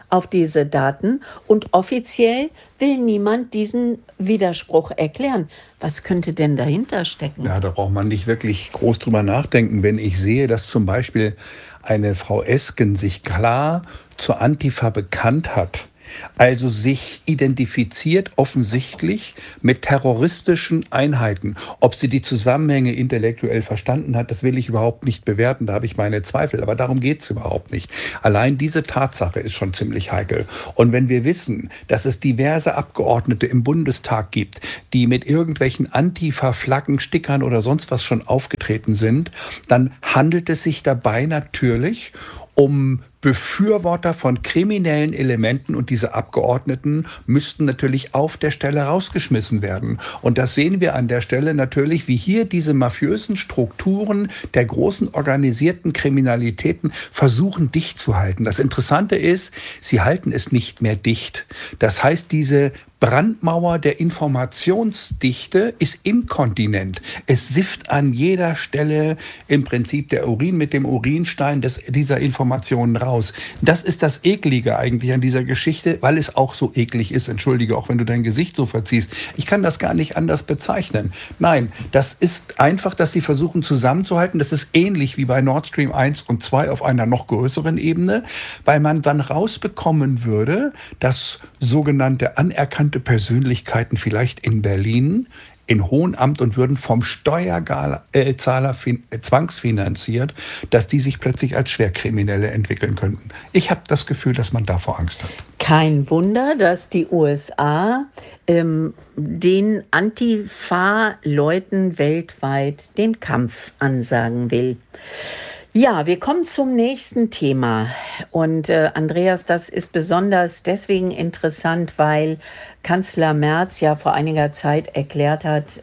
auf diese Daten und offiziell will niemand diesen Widerspruch erklären. Was könnte denn dahinter stecken? Ja, da braucht man nicht wirklich groß drüber nachdenken. Wenn ich sehe, dass zum Beispiel eine Frau Esken sich klar zur Antifa bekannt hat, also sich identifiziert offensichtlich mit terroristischen Einheiten. Ob sie die Zusammenhänge intellektuell verstanden hat, das will ich überhaupt nicht bewerten, da habe ich meine Zweifel, aber darum geht es überhaupt nicht. Allein diese Tatsache ist schon ziemlich heikel. Und wenn wir wissen, dass es diverse Abgeordnete im Bundestag gibt, die mit irgendwelchen Antifa-Flaggen, Stickern oder sonst was schon aufgetreten sind, dann handelt es sich dabei natürlich um Befürworter von kriminellen Elementen, und diese Abgeordneten müssten natürlich auf der Stelle rausgeschmissen werden. Und das sehen wir an der Stelle natürlich, wie hier diese mafiösen Strukturen der großen organisierten Kriminalitäten versuchen dicht zu halten. Das Interessante ist, sie halten es nicht mehr dicht. Das heißt, diese Brandmauer der Informationsdichte ist inkontinent. Es sifft an jeder Stelle im Prinzip der Urin mit dem Urinstein dieser Informationen raus. Das ist das Eklige eigentlich an dieser Geschichte, weil es auch so eklig ist. Entschuldige, auch wenn du dein Gesicht so verziehst. Ich kann das gar nicht anders bezeichnen. Nein, das ist einfach, dass sie versuchen zusammenzuhalten. Das ist ähnlich wie bei Nord Stream 1 und 2 auf einer noch größeren Ebene, weil man dann rausbekommen würde, dass sogenannte anerkannte Persönlichkeiten vielleicht in Berlin in hohem Amt und Würden vom Steuerzahler zwangsfinanziert, dass die sich plötzlich als Schwerkriminelle entwickeln könnten. Ich habe das Gefühl, dass man davor Angst hat. Kein Wunder, dass die USA den Antifa-Leuten weltweit den Kampf ansagen will. Ja, wir kommen zum nächsten Thema. Und Andreas, das ist besonders deswegen interessant, weil Kanzler Merz ja vor einiger Zeit erklärt hat,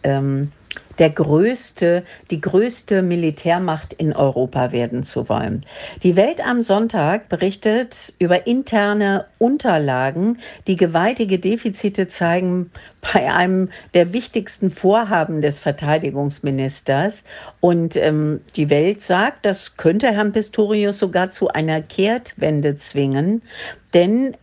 die größte Militärmacht in Europa werden zu wollen. Die Welt am Sonntag berichtet über interne Unterlagen, die gewaltige Defizite zeigen bei einem der wichtigsten Vorhaben des Verteidigungsministers. Und die Welt sagt, das könnte Herrn Pistorius sogar zu einer Kehrtwende zwingen, denn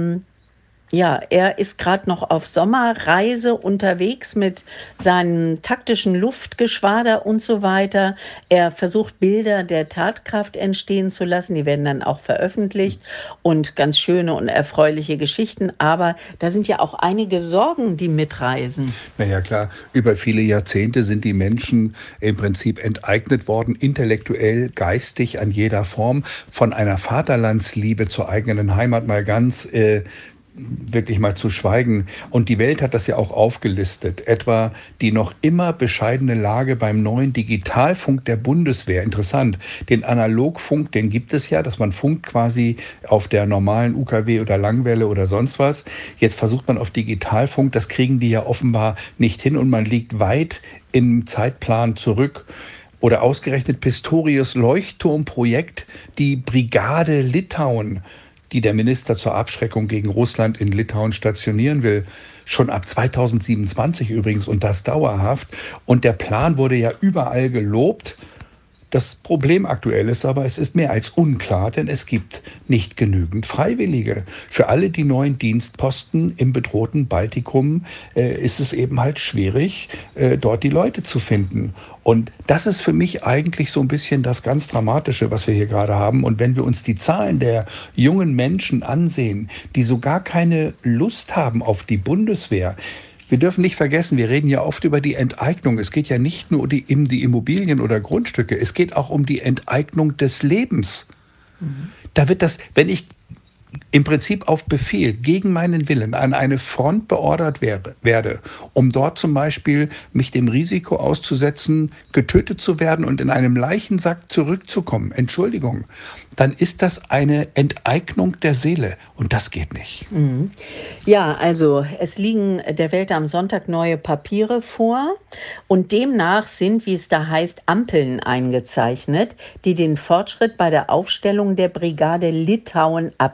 er ist gerade noch auf Sommerreise unterwegs mit seinem taktischen Luftgeschwader und so weiter. Er versucht, Bilder der Tatkraft entstehen zu lassen. Die werden dann auch veröffentlicht und ganz schöne und erfreuliche Geschichten. Aber da sind ja auch einige Sorgen, die mitreisen. Naja, klar. Über viele Jahrzehnte sind die Menschen im Prinzip enteignet worden, intellektuell, geistig, an jeder Form. Von einer Vaterlandsliebe zur eigenen Heimat mal ganz wirklich mal zu schweigen. Und die Welt hat das ja auch aufgelistet. Etwa die noch immer bescheidene Lage beim neuen Digitalfunk der Bundeswehr. Interessant. Den Analogfunk, den gibt es ja, dass man funkt quasi auf der normalen UKW oder Langwelle oder sonst was. Jetzt versucht man auf Digitalfunk. Das kriegen die ja offenbar nicht hin und man liegt weit im Zeitplan zurück. Oder ausgerechnet Pistorius Leuchtturmprojekt, die Brigade Litauen, die der Minister zur Abschreckung gegen Russland in Litauen stationieren will. Schon ab 2027 übrigens, und das dauerhaft. Und der Plan wurde ja überall gelobt. Das Problem aktuell ist aber, es ist mehr als unklar, denn es gibt nicht genügend Freiwillige. Für alle die neuen Dienstposten im bedrohten Baltikum ist es eben halt schwierig, dort die Leute zu finden. Und das ist für mich eigentlich so ein bisschen das ganz Dramatische, was wir hier gerade haben. Und wenn wir uns die Zahlen der jungen Menschen ansehen, die so gar keine Lust haben auf die Bundeswehr, wir dürfen nicht vergessen, wir reden ja oft über die Enteignung. Es geht ja nicht nur um die Immobilien oder Grundstücke, es geht auch um die Enteignung des Lebens. Da wird das, wenn ich im Prinzip auf Befehl gegen meinen Willen an eine Front beordert werde, um dort zum Beispiel mich dem Risiko auszusetzen, getötet zu werden und in einem Leichensack zurückzukommen, Entschuldigung, dann ist das eine Enteignung der Seele und das geht nicht. Ja, also es liegen der Welt am Sonntag neue Papiere vor und demnach sind, wie es da heißt, Ampeln eingezeichnet, die den Fortschritt bei der Aufstellung der Brigade Litauen abbilden.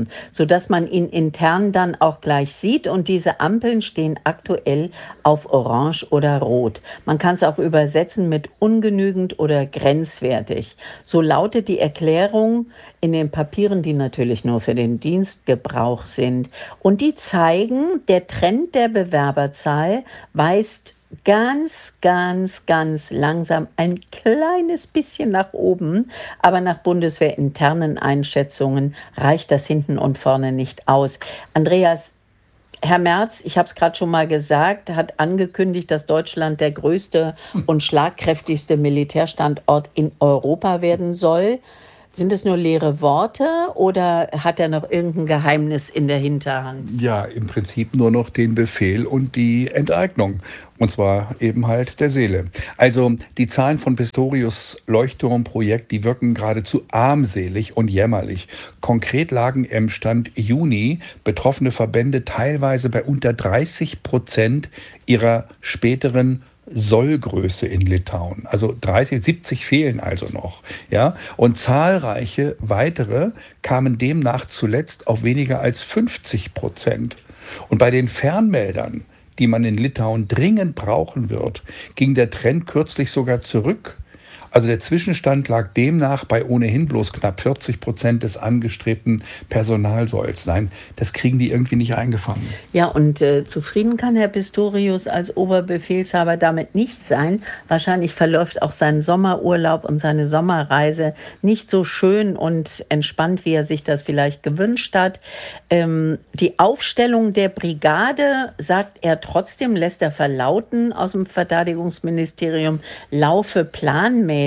machen, sodass man ihn intern dann auch gleich sieht. Und diese Ampeln stehen aktuell auf Orange oder Rot. Man kann es auch übersetzen mit ungenügend oder grenzwertig. So lautet die Erklärung in den Papieren, die natürlich nur für den Dienstgebrauch sind. Und die zeigen, der Trend der Bewerberzahl weist ganz, ganz, ganz langsam ein kleines bisschen nach oben. Aber nach bundeswehrinternen Einschätzungen reicht das hinten und vorne nicht aus. Andreas, Herr Merz, ich habe es gerade schon mal gesagt, hat angekündigt, dass Deutschland der größte und schlagkräftigste Militärstandort in Europa werden soll. Sind es nur leere Worte oder hat er noch irgendein Geheimnis in der Hinterhand? Ja, im Prinzip nur noch den Befehl und die Enteignung. Und zwar eben halt der Seele. Also die Zahlen von Pistorius Leuchtturmprojekt, die wirken geradezu armselig und jämmerlich. Konkret lagen im Stand Juni betroffene Verbände teilweise bei unter 30% ihrer späteren Sollgröße in Litauen. Also 70 fehlen also noch. Ja? Und zahlreiche weitere kamen demnach zuletzt auf weniger als 50%. Und bei den Fernmeldern, die man in Litauen dringend brauchen wird, ging der Trend kürzlich sogar zurück. Also der Zwischenstand lag demnach bei ohnehin bloß knapp 40% des angestrebten Personalsolls. Nein, das kriegen die irgendwie nicht eingefangen. Ja, und zufrieden kann Herr Pistorius als Oberbefehlshaber damit nicht sein. Wahrscheinlich verläuft auch sein Sommerurlaub und seine Sommerreise nicht so schön und entspannt, wie er sich das vielleicht gewünscht hat. Die Aufstellung der Brigade, sagt er trotzdem, lässt er verlauten aus dem Verteidigungsministerium, laufe planmäßig.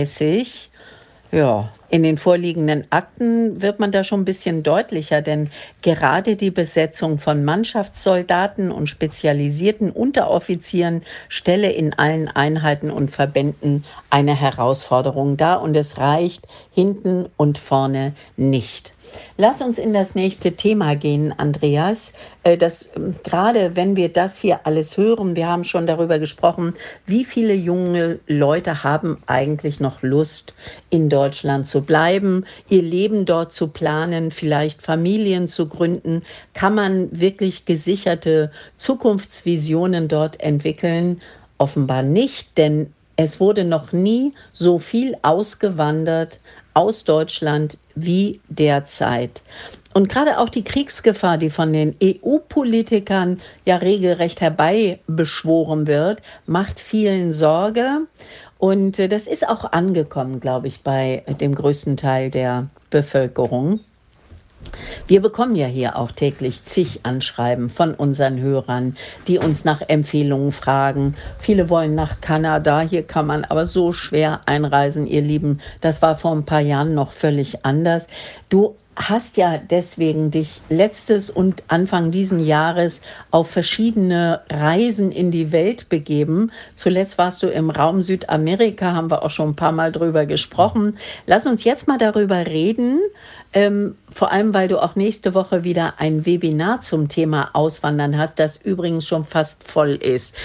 Ja, in den vorliegenden Akten wird man da schon ein bisschen deutlicher, denn gerade die Besetzung von Mannschaftssoldaten und spezialisierten Unteroffizieren stelle in allen Einheiten und Verbänden eine Herausforderung dar und es reicht hinten und vorne nicht. Lass uns in das nächste Thema gehen, Andreas. Gerade wenn wir das hier alles hören, wir haben schon darüber gesprochen, wie viele junge Leute haben eigentlich noch Lust, in Deutschland zu bleiben, ihr Leben dort zu planen, vielleicht Familien zu gründen. Kann man wirklich gesicherte Zukunftsvisionen dort entwickeln? Offenbar nicht, denn es wurde noch nie so viel ausgewandert aus Deutschland wie derzeit. Und gerade auch die Kriegsgefahr, die von den EU-Politikern ja regelrecht herbeibeschworen wird, macht vielen Sorge. Und das ist auch angekommen, glaube ich, bei dem größten Teil der Bevölkerung. Wir bekommen ja hier auch täglich zig Anschreiben von unseren Hörern, die uns nach Empfehlungen fragen. Viele wollen nach Kanada, hier kann man aber so schwer einreisen, ihr Lieben. Das war vor ein paar Jahren noch völlig anders. Du hast ja deswegen dich letztes und Anfang diesen Jahres auf verschiedene Reisen in die Welt begeben. Zuletzt warst du im Raum Südamerika, haben wir auch schon ein paar Mal drüber gesprochen. Lass uns jetzt mal darüber reden, vor allem, weil du auch nächste Woche wieder ein Webinar zum Thema Auswandern hast, das übrigens schon fast voll ist.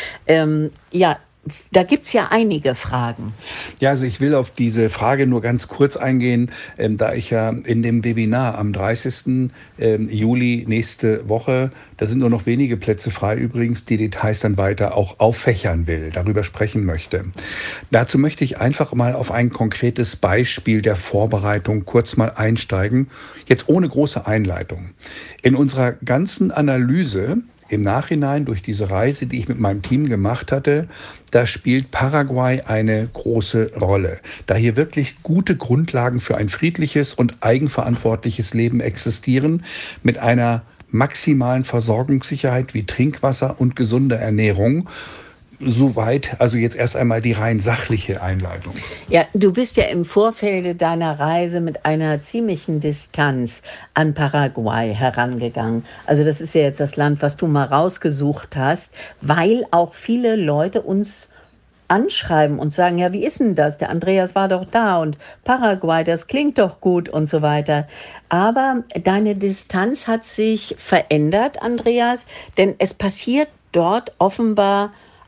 Da gibt es ja einige Fragen. Ja, also ich will auf diese Frage nur ganz kurz eingehen, da ich ja in dem Webinar am 30. Juli nächste Woche, da sind nur noch wenige Plätze frei übrigens, die Details dann weiter auch auffächern will, darüber sprechen möchte. Dazu möchte ich einfach mal auf ein konkretes Beispiel der Vorbereitung kurz mal einsteigen, jetzt ohne große Einleitung. In unserer ganzen Analyse im Nachhinein durch diese Reise, die ich mit meinem Team gemacht hatte, da spielt Paraguay eine große Rolle, da hier wirklich gute Grundlagen für ein friedliches und eigenverantwortliches Leben existieren, mit einer maximalen Versorgungssicherheit wie Trinkwasser und gesunde Ernährung. Soweit, also jetzt erst einmal die rein sachliche Einleitung. Ja, du bist ja im Vorfeld deiner Reise mit einer ziemlichen Distanz an Paraguay herangegangen. Also das ist ja jetzt das Land, was du mal rausgesucht hast, weil auch viele Leute uns anschreiben und sagen, ja, wie ist denn das? Der Andreas war doch da und Paraguay, das klingt doch gut und so weiter. Aber deine Distanz hat sich verändert, Andreas, denn es passiert dort offenbar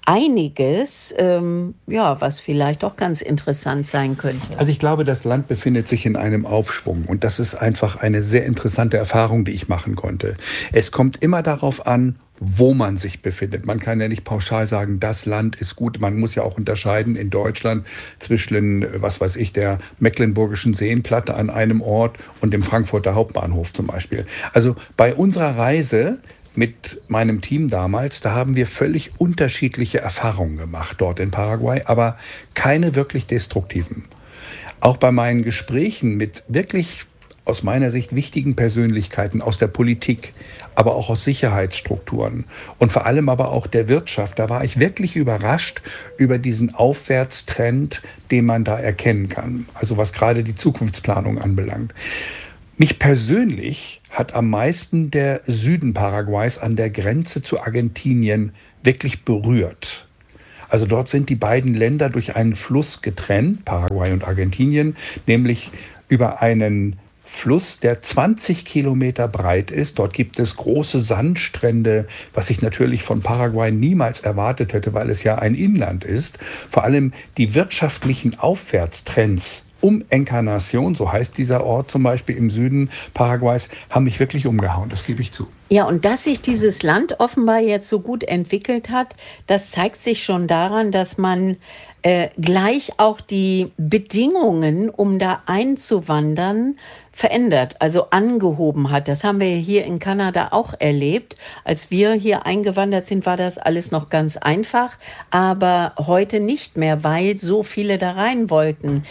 einiges, was vielleicht auch ganz interessant sein könnte. Also ich glaube, das Land befindet sich in einem Aufschwung und das ist einfach eine sehr interessante Erfahrung, die ich machen konnte. Es kommt immer darauf an, wo man sich befindet. Man kann ja nicht pauschal sagen, das Land ist gut. Man muss ja auch unterscheiden in Deutschland zwischen, der Mecklenburgischen Seenplatte an einem Ort und dem Frankfurter Hauptbahnhof zum Beispiel. Also bei unserer Reise mit meinem Team damals, da haben wir völlig unterschiedliche Erfahrungen gemacht dort in Paraguay, aber keine wirklich destruktiven. Auch bei meinen Gesprächen mit wirklich aus meiner Sicht wichtigen Persönlichkeiten aus der Politik, aber auch aus Sicherheitsstrukturen und vor allem aber auch der Wirtschaft. Da war ich wirklich überrascht über diesen Aufwärtstrend, den man da erkennen kann. Also was gerade die Zukunftsplanung anbelangt. Mich persönlich hat am meisten der Süden Paraguays an der Grenze zu Argentinien wirklich berührt. Also dort sind die beiden Länder durch einen Fluss getrennt, Paraguay und Argentinien, nämlich über einen Fluss, der 20 Kilometer breit ist. Dort gibt es große Sandstrände, was ich natürlich von Paraguay niemals erwartet hätte, weil es ja ein Inland ist. Vor allem die wirtschaftlichen Aufwärtstrends um Encarnación, so heißt dieser Ort zum Beispiel im Süden Paraguays, haben mich wirklich umgehauen, das gebe ich zu. Ja, und dass sich dieses Land offenbar jetzt so gut entwickelt hat, das zeigt sich schon daran, dass man gleich auch die Bedingungen, um da einzuwandern, verändert, also angehoben hat. Das haben wir hier in Kanada auch erlebt. Als wir hier eingewandert sind, war das alles noch ganz einfach, aber heute nicht mehr, weil so viele da rein wollten.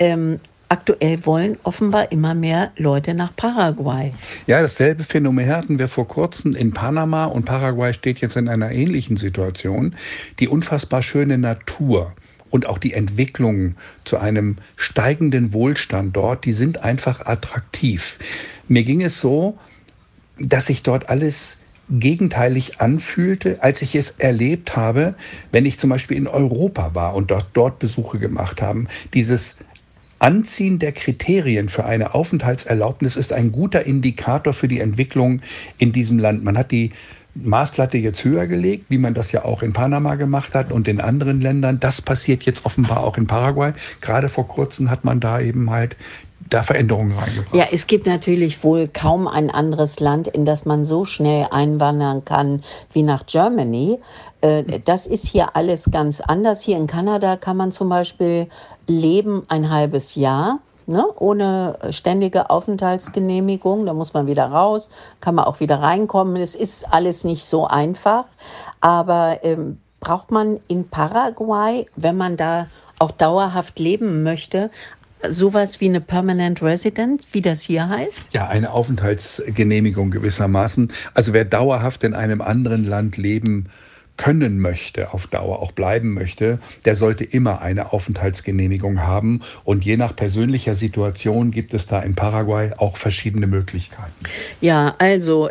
Aktuell wollen offenbar immer mehr Leute nach Paraguay. Ja, dasselbe Phänomen hatten wir vor kurzem in Panama und Paraguay steht jetzt in einer ähnlichen Situation. Die unfassbar schöne Natur und auch die Entwicklung zu einem steigenden Wohlstand dort, die sind einfach attraktiv. Mir ging es so, dass sich dort alles gegenteilig anfühlte, als ich es erlebt habe, wenn ich zum Beispiel in Europa war und dort Besuche gemacht habe. Dieses Anziehen der Kriterien für eine Aufenthaltserlaubnis ist ein guter Indikator für die Entwicklung in diesem Land. Man hat die Maßlatte jetzt höher gelegt, wie man das ja auch in Panama gemacht hat und in anderen Ländern. Das passiert jetzt offenbar auch in Paraguay. Gerade vor kurzem hat man da eben halt da Veränderungen reingebracht. Ja, es gibt natürlich wohl kaum ein anderes Land, in das man so schnell einwandern kann wie nach Germany. Das ist hier alles ganz anders. Hier in Kanada kann man zum Beispiel leben ein halbes Jahr. Ne, ohne ständige Aufenthaltsgenehmigung, da muss man wieder raus, kann man auch wieder reinkommen. Es ist alles nicht so einfach, aber braucht man in Paraguay, wenn man da auch dauerhaft leben möchte, sowas wie eine Permanent Residence, wie das hier heißt? Ja, eine Aufenthaltsgenehmigung gewissermaßen. Also wer dauerhaft in einem anderen Land leben können möchte, auf Dauer auch bleiben möchte, der sollte immer eine Aufenthaltsgenehmigung haben. Und je nach persönlicher Situation gibt es da in Paraguay auch verschiedene Möglichkeiten. Ja, also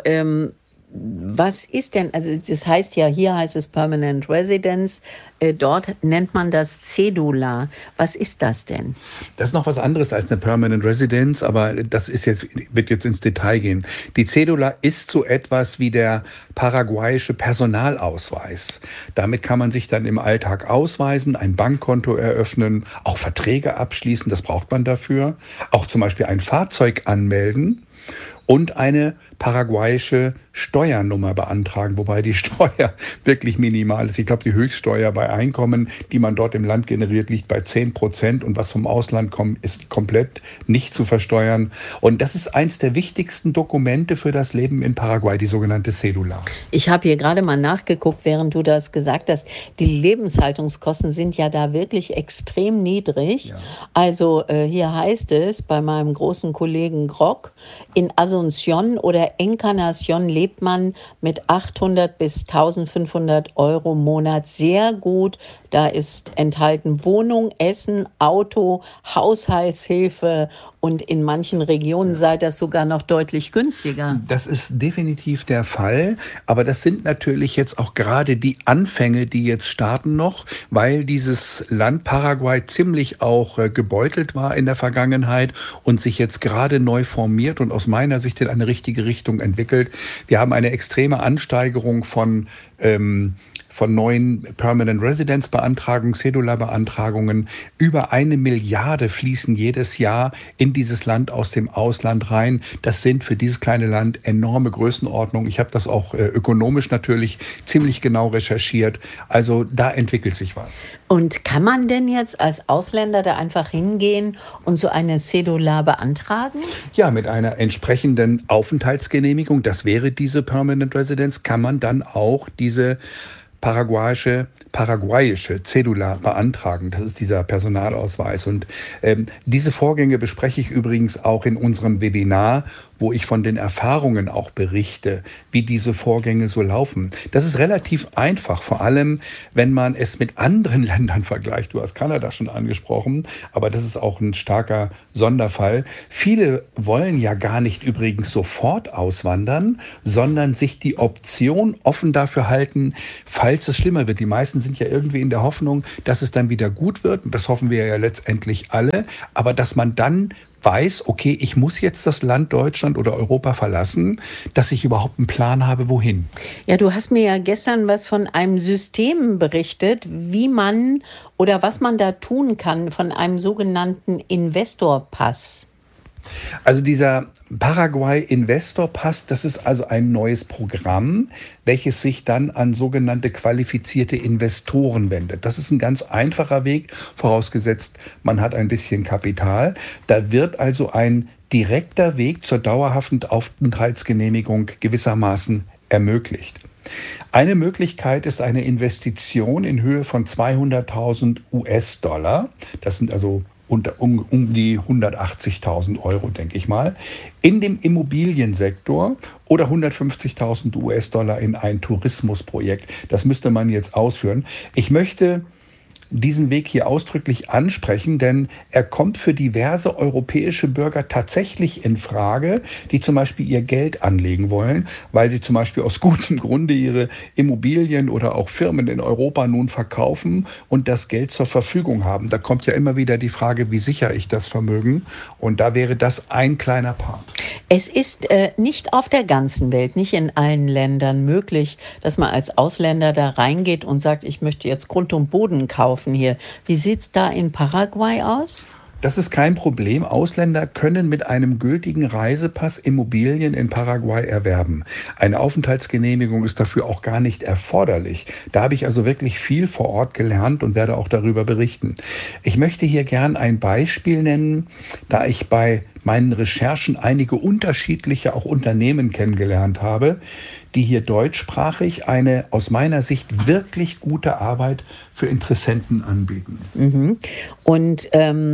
was ist denn, also das heißt ja, hier heißt es Permanent Residence, dort nennt man das Cedula. Was ist das denn? Das ist noch was anderes als eine Permanent Residence, aber das wird jetzt ins Detail gehen. Die Cedula ist so etwas wie der paraguayische Personalausweis. Damit kann man sich dann im Alltag ausweisen, ein Bankkonto eröffnen, auch Verträge abschließen, das braucht man dafür. Auch zum Beispiel ein Fahrzeug anmelden und eine paraguayische Steuernummer beantragen, wobei die Steuer wirklich minimal ist. Ich glaube, die Höchststeuer bei Einkommen, die man dort im Land generiert, liegt bei 10% und was vom Ausland kommt, ist komplett nicht zu versteuern. Und das ist eins der wichtigsten Dokumente für das Leben in Paraguay, die sogenannte Cedula. Ich habe hier gerade mal nachgeguckt, während du das gesagt hast. Die Lebenshaltungskosten sind ja da wirklich extrem niedrig. Ja. Also hier heißt es bei meinem großen Kollegen Grock, in Asunción oder Encarnación lebt man mit 800 bis 1500 Euro im Monat sehr gut. Da ist enthalten Wohnung, Essen, Auto, Haushaltshilfe und in manchen Regionen sei das sogar noch deutlich günstiger. Das ist definitiv der Fall, aber das sind natürlich jetzt auch gerade die Anfänge, die jetzt starten noch, weil dieses Land Paraguay ziemlich auch gebeutelt war in der Vergangenheit und sich jetzt gerade neu formiert und aus meiner Sicht in eine richtige Richtung entwickelt. Wir haben eine extreme Ansteigerung von von neuen Permanent Residence Beantragungen, Cedula Beantragungen. Über 1 Milliarde fließen jedes Jahr in dieses Land aus dem Ausland rein. Das sind für dieses kleine Land enorme Größenordnungen. Ich habe das auch ökonomisch natürlich ziemlich genau recherchiert. Also da entwickelt sich was. Und kann man denn jetzt als Ausländer da einfach hingehen und so eine Cedula beantragen? Ja, mit einer entsprechenden Aufenthaltsgenehmigung, das wäre diese Permanent Residence, kann man dann auch diese paraguayische Cedula beantragen. Das ist dieser Personalausweis. Und diese Vorgänge bespreche ich übrigens auch in unserem Webinar, wo ich von den Erfahrungen auch berichte, wie diese Vorgänge so laufen. Das ist relativ einfach, vor allem, wenn man es mit anderen Ländern vergleicht. Du hast Kanada schon angesprochen, aber das ist auch ein starker Sonderfall. Viele wollen ja gar nicht übrigens sofort auswandern, sondern sich die Option offen dafür halten, falls es schlimmer wird. Die meisten sind ja irgendwie in der Hoffnung, dass es dann wieder gut wird. Und das hoffen wir ja letztendlich alle. Aber dass man dann weiß, okay, ich muss jetzt das Land Deutschland oder Europa verlassen, dass ich überhaupt einen Plan habe, wohin. Ja, du hast mir ja gestern was von einem System berichtet, wie man oder was man da tun kann, von einem sogenannten Investorpass. Also dieser Paraguay Investor Pass, das ist also ein neues Programm, welches sich dann an sogenannte qualifizierte Investoren wendet. Das ist ein ganz einfacher Weg, vorausgesetzt, man hat ein bisschen Kapital. Da wird also ein direkter Weg zur dauerhaften Aufenthaltsgenehmigung gewissermaßen ermöglicht. Eine Möglichkeit ist eine Investition in Höhe von 200.000 US-Dollar. Das sind also um die 180.000 Euro, denke ich mal, in dem Immobiliensektor oder 150.000 US-Dollar in ein Tourismusprojekt. Das müsste man jetzt ausführen. Ich möchte diesen Weg hier ausdrücklich ansprechen, denn er kommt für diverse europäische Bürger tatsächlich in Frage, die zum Beispiel ihr Geld anlegen wollen, weil sie zum Beispiel aus gutem Grunde ihre Immobilien oder auch Firmen in Europa nun verkaufen und das Geld zur Verfügung haben. Da kommt ja immer wieder die Frage, wie sichere ich das Vermögen? Und da wäre das ein kleiner Part. Es ist nicht auf der ganzen Welt, nicht in allen Ländern möglich, dass man als Ausländer da reingeht und sagt, ich möchte jetzt Grund und Boden kaufen hier. Wie sieht es da in Paraguay aus? Das ist kein Problem. Ausländer können mit einem gültigen Reisepass Immobilien in Paraguay erwerben. Eine Aufenthaltsgenehmigung ist dafür auch gar nicht erforderlich. Da habe ich also wirklich viel vor Ort gelernt und werde auch darüber berichten. Ich möchte hier gern ein Beispiel nennen, da ich bei meinen Recherchen einige unterschiedliche auch Unternehmen kennengelernt habe, die hier deutschsprachig eine aus meiner Sicht wirklich gute Arbeit für Interessenten anbieten. Mhm. Und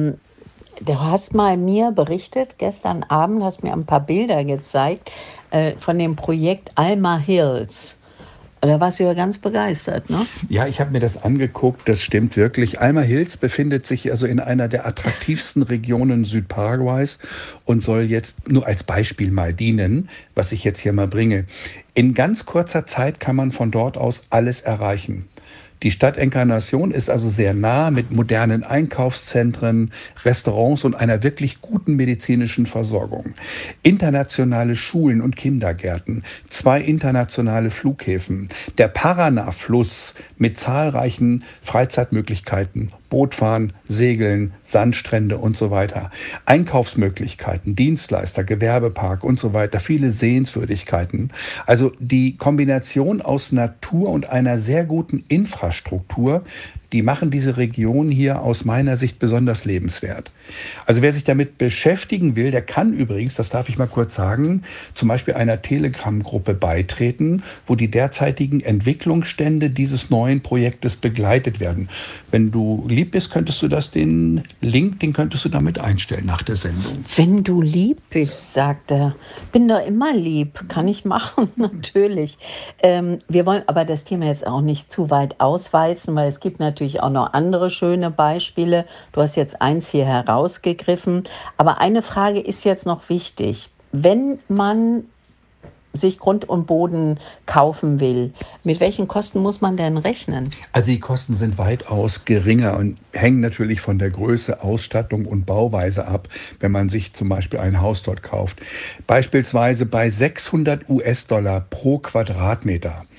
du hast mal mir berichtet, gestern Abend hast mir ein paar Bilder gezeigt von dem Projekt Alma Hills. Da warst du ja ganz begeistert, ne? Ja, ich habe mir das angeguckt, das stimmt wirklich. Alma Hills befindet sich also in einer der attraktivsten Regionen Südparaguays und soll jetzt nur als Beispiel mal dienen, was ich jetzt hier mal bringe. In ganz kurzer Zeit kann man von dort aus alles erreichen. Die Stadt Encarnación ist also sehr nah mit modernen Einkaufszentren, Restaurants und einer wirklich guten medizinischen Versorgung. Internationale Schulen und Kindergärten, 2 internationale Flughäfen, der Paraná-Fluss mit zahlreichen Freizeitmöglichkeiten, Bootfahren, Segeln, Sandstrände und so weiter. Einkaufsmöglichkeiten, Dienstleister, Gewerbepark und so weiter, viele Sehenswürdigkeiten. Also die Kombination aus Natur und einer sehr guten Infrastruktur, die machen diese Region hier aus meiner Sicht besonders lebenswert. Also wer sich damit beschäftigen will, der kann übrigens, das darf ich mal kurz sagen, zum Beispiel einer Telegram-Gruppe beitreten, wo die derzeitigen Entwicklungsstände dieses neuen Projektes begleitet werden. Wenn du lieb bist, könntest du den Link, den könntest du damit einstellen nach der Sendung. Wenn du lieb bist, sagt er. Bin doch immer lieb, kann ich machen, natürlich. Wir wollen aber das Thema jetzt auch nicht zu weit auswalzen, weil es gibt natürlich auch noch andere schöne Beispiele. Du hast jetzt eins hier herausgegriffen. Aber eine Frage ist jetzt noch wichtig. Wenn man sich Grund und Boden kaufen will, mit welchen Kosten muss man denn rechnen? Also die Kosten sind weitaus geringer und hängen natürlich von der Größe, Ausstattung und Bauweise ab, wenn man sich zum Beispiel ein Haus dort kauft. Beispielsweise bei 600 US-Dollar pro Quadratmeter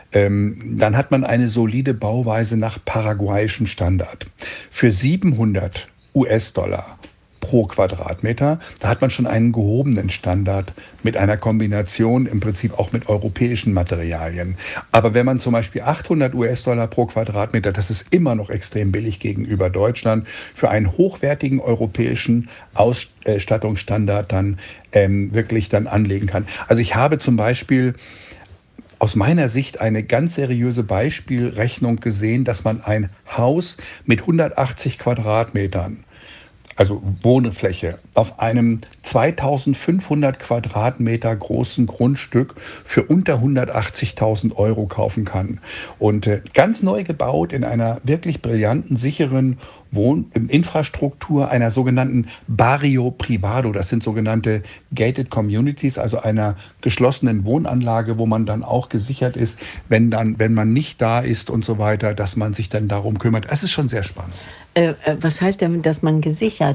dann hat man eine solide Bauweise nach paraguayischem Standard. Für 700 US-Dollar pro Quadratmeter, da hat man schon einen gehobenen Standard mit einer Kombination im Prinzip auch mit europäischen Materialien. Aber wenn man zum Beispiel 800 US-Dollar pro Quadratmeter, das ist immer noch extrem billig gegenüber Deutschland, für einen hochwertigen europäischen Ausstattungsstandard dann wirklich dann anlegen kann. Also ich habe zum Beispiel aus meiner Sicht eine ganz seriöse Beispielrechnung gesehen, dass man ein Haus mit 180 Quadratmetern, also Wohnfläche, auf einem 2500 Quadratmeter großen Grundstück für unter 180.000 Euro kaufen kann. Und ganz neu gebaut in einer wirklich brillanten, sicheren Infrastruktur, einer sogenannten Barrio Privado. Das sind sogenannte Gated Communities, also einer geschlossenen Wohnanlage, wo man dann auch gesichert ist, wenn man nicht da ist und so weiter, dass man sich dann darum kümmert. Es ist schon sehr spannend. Was heißt denn, dass man gesichert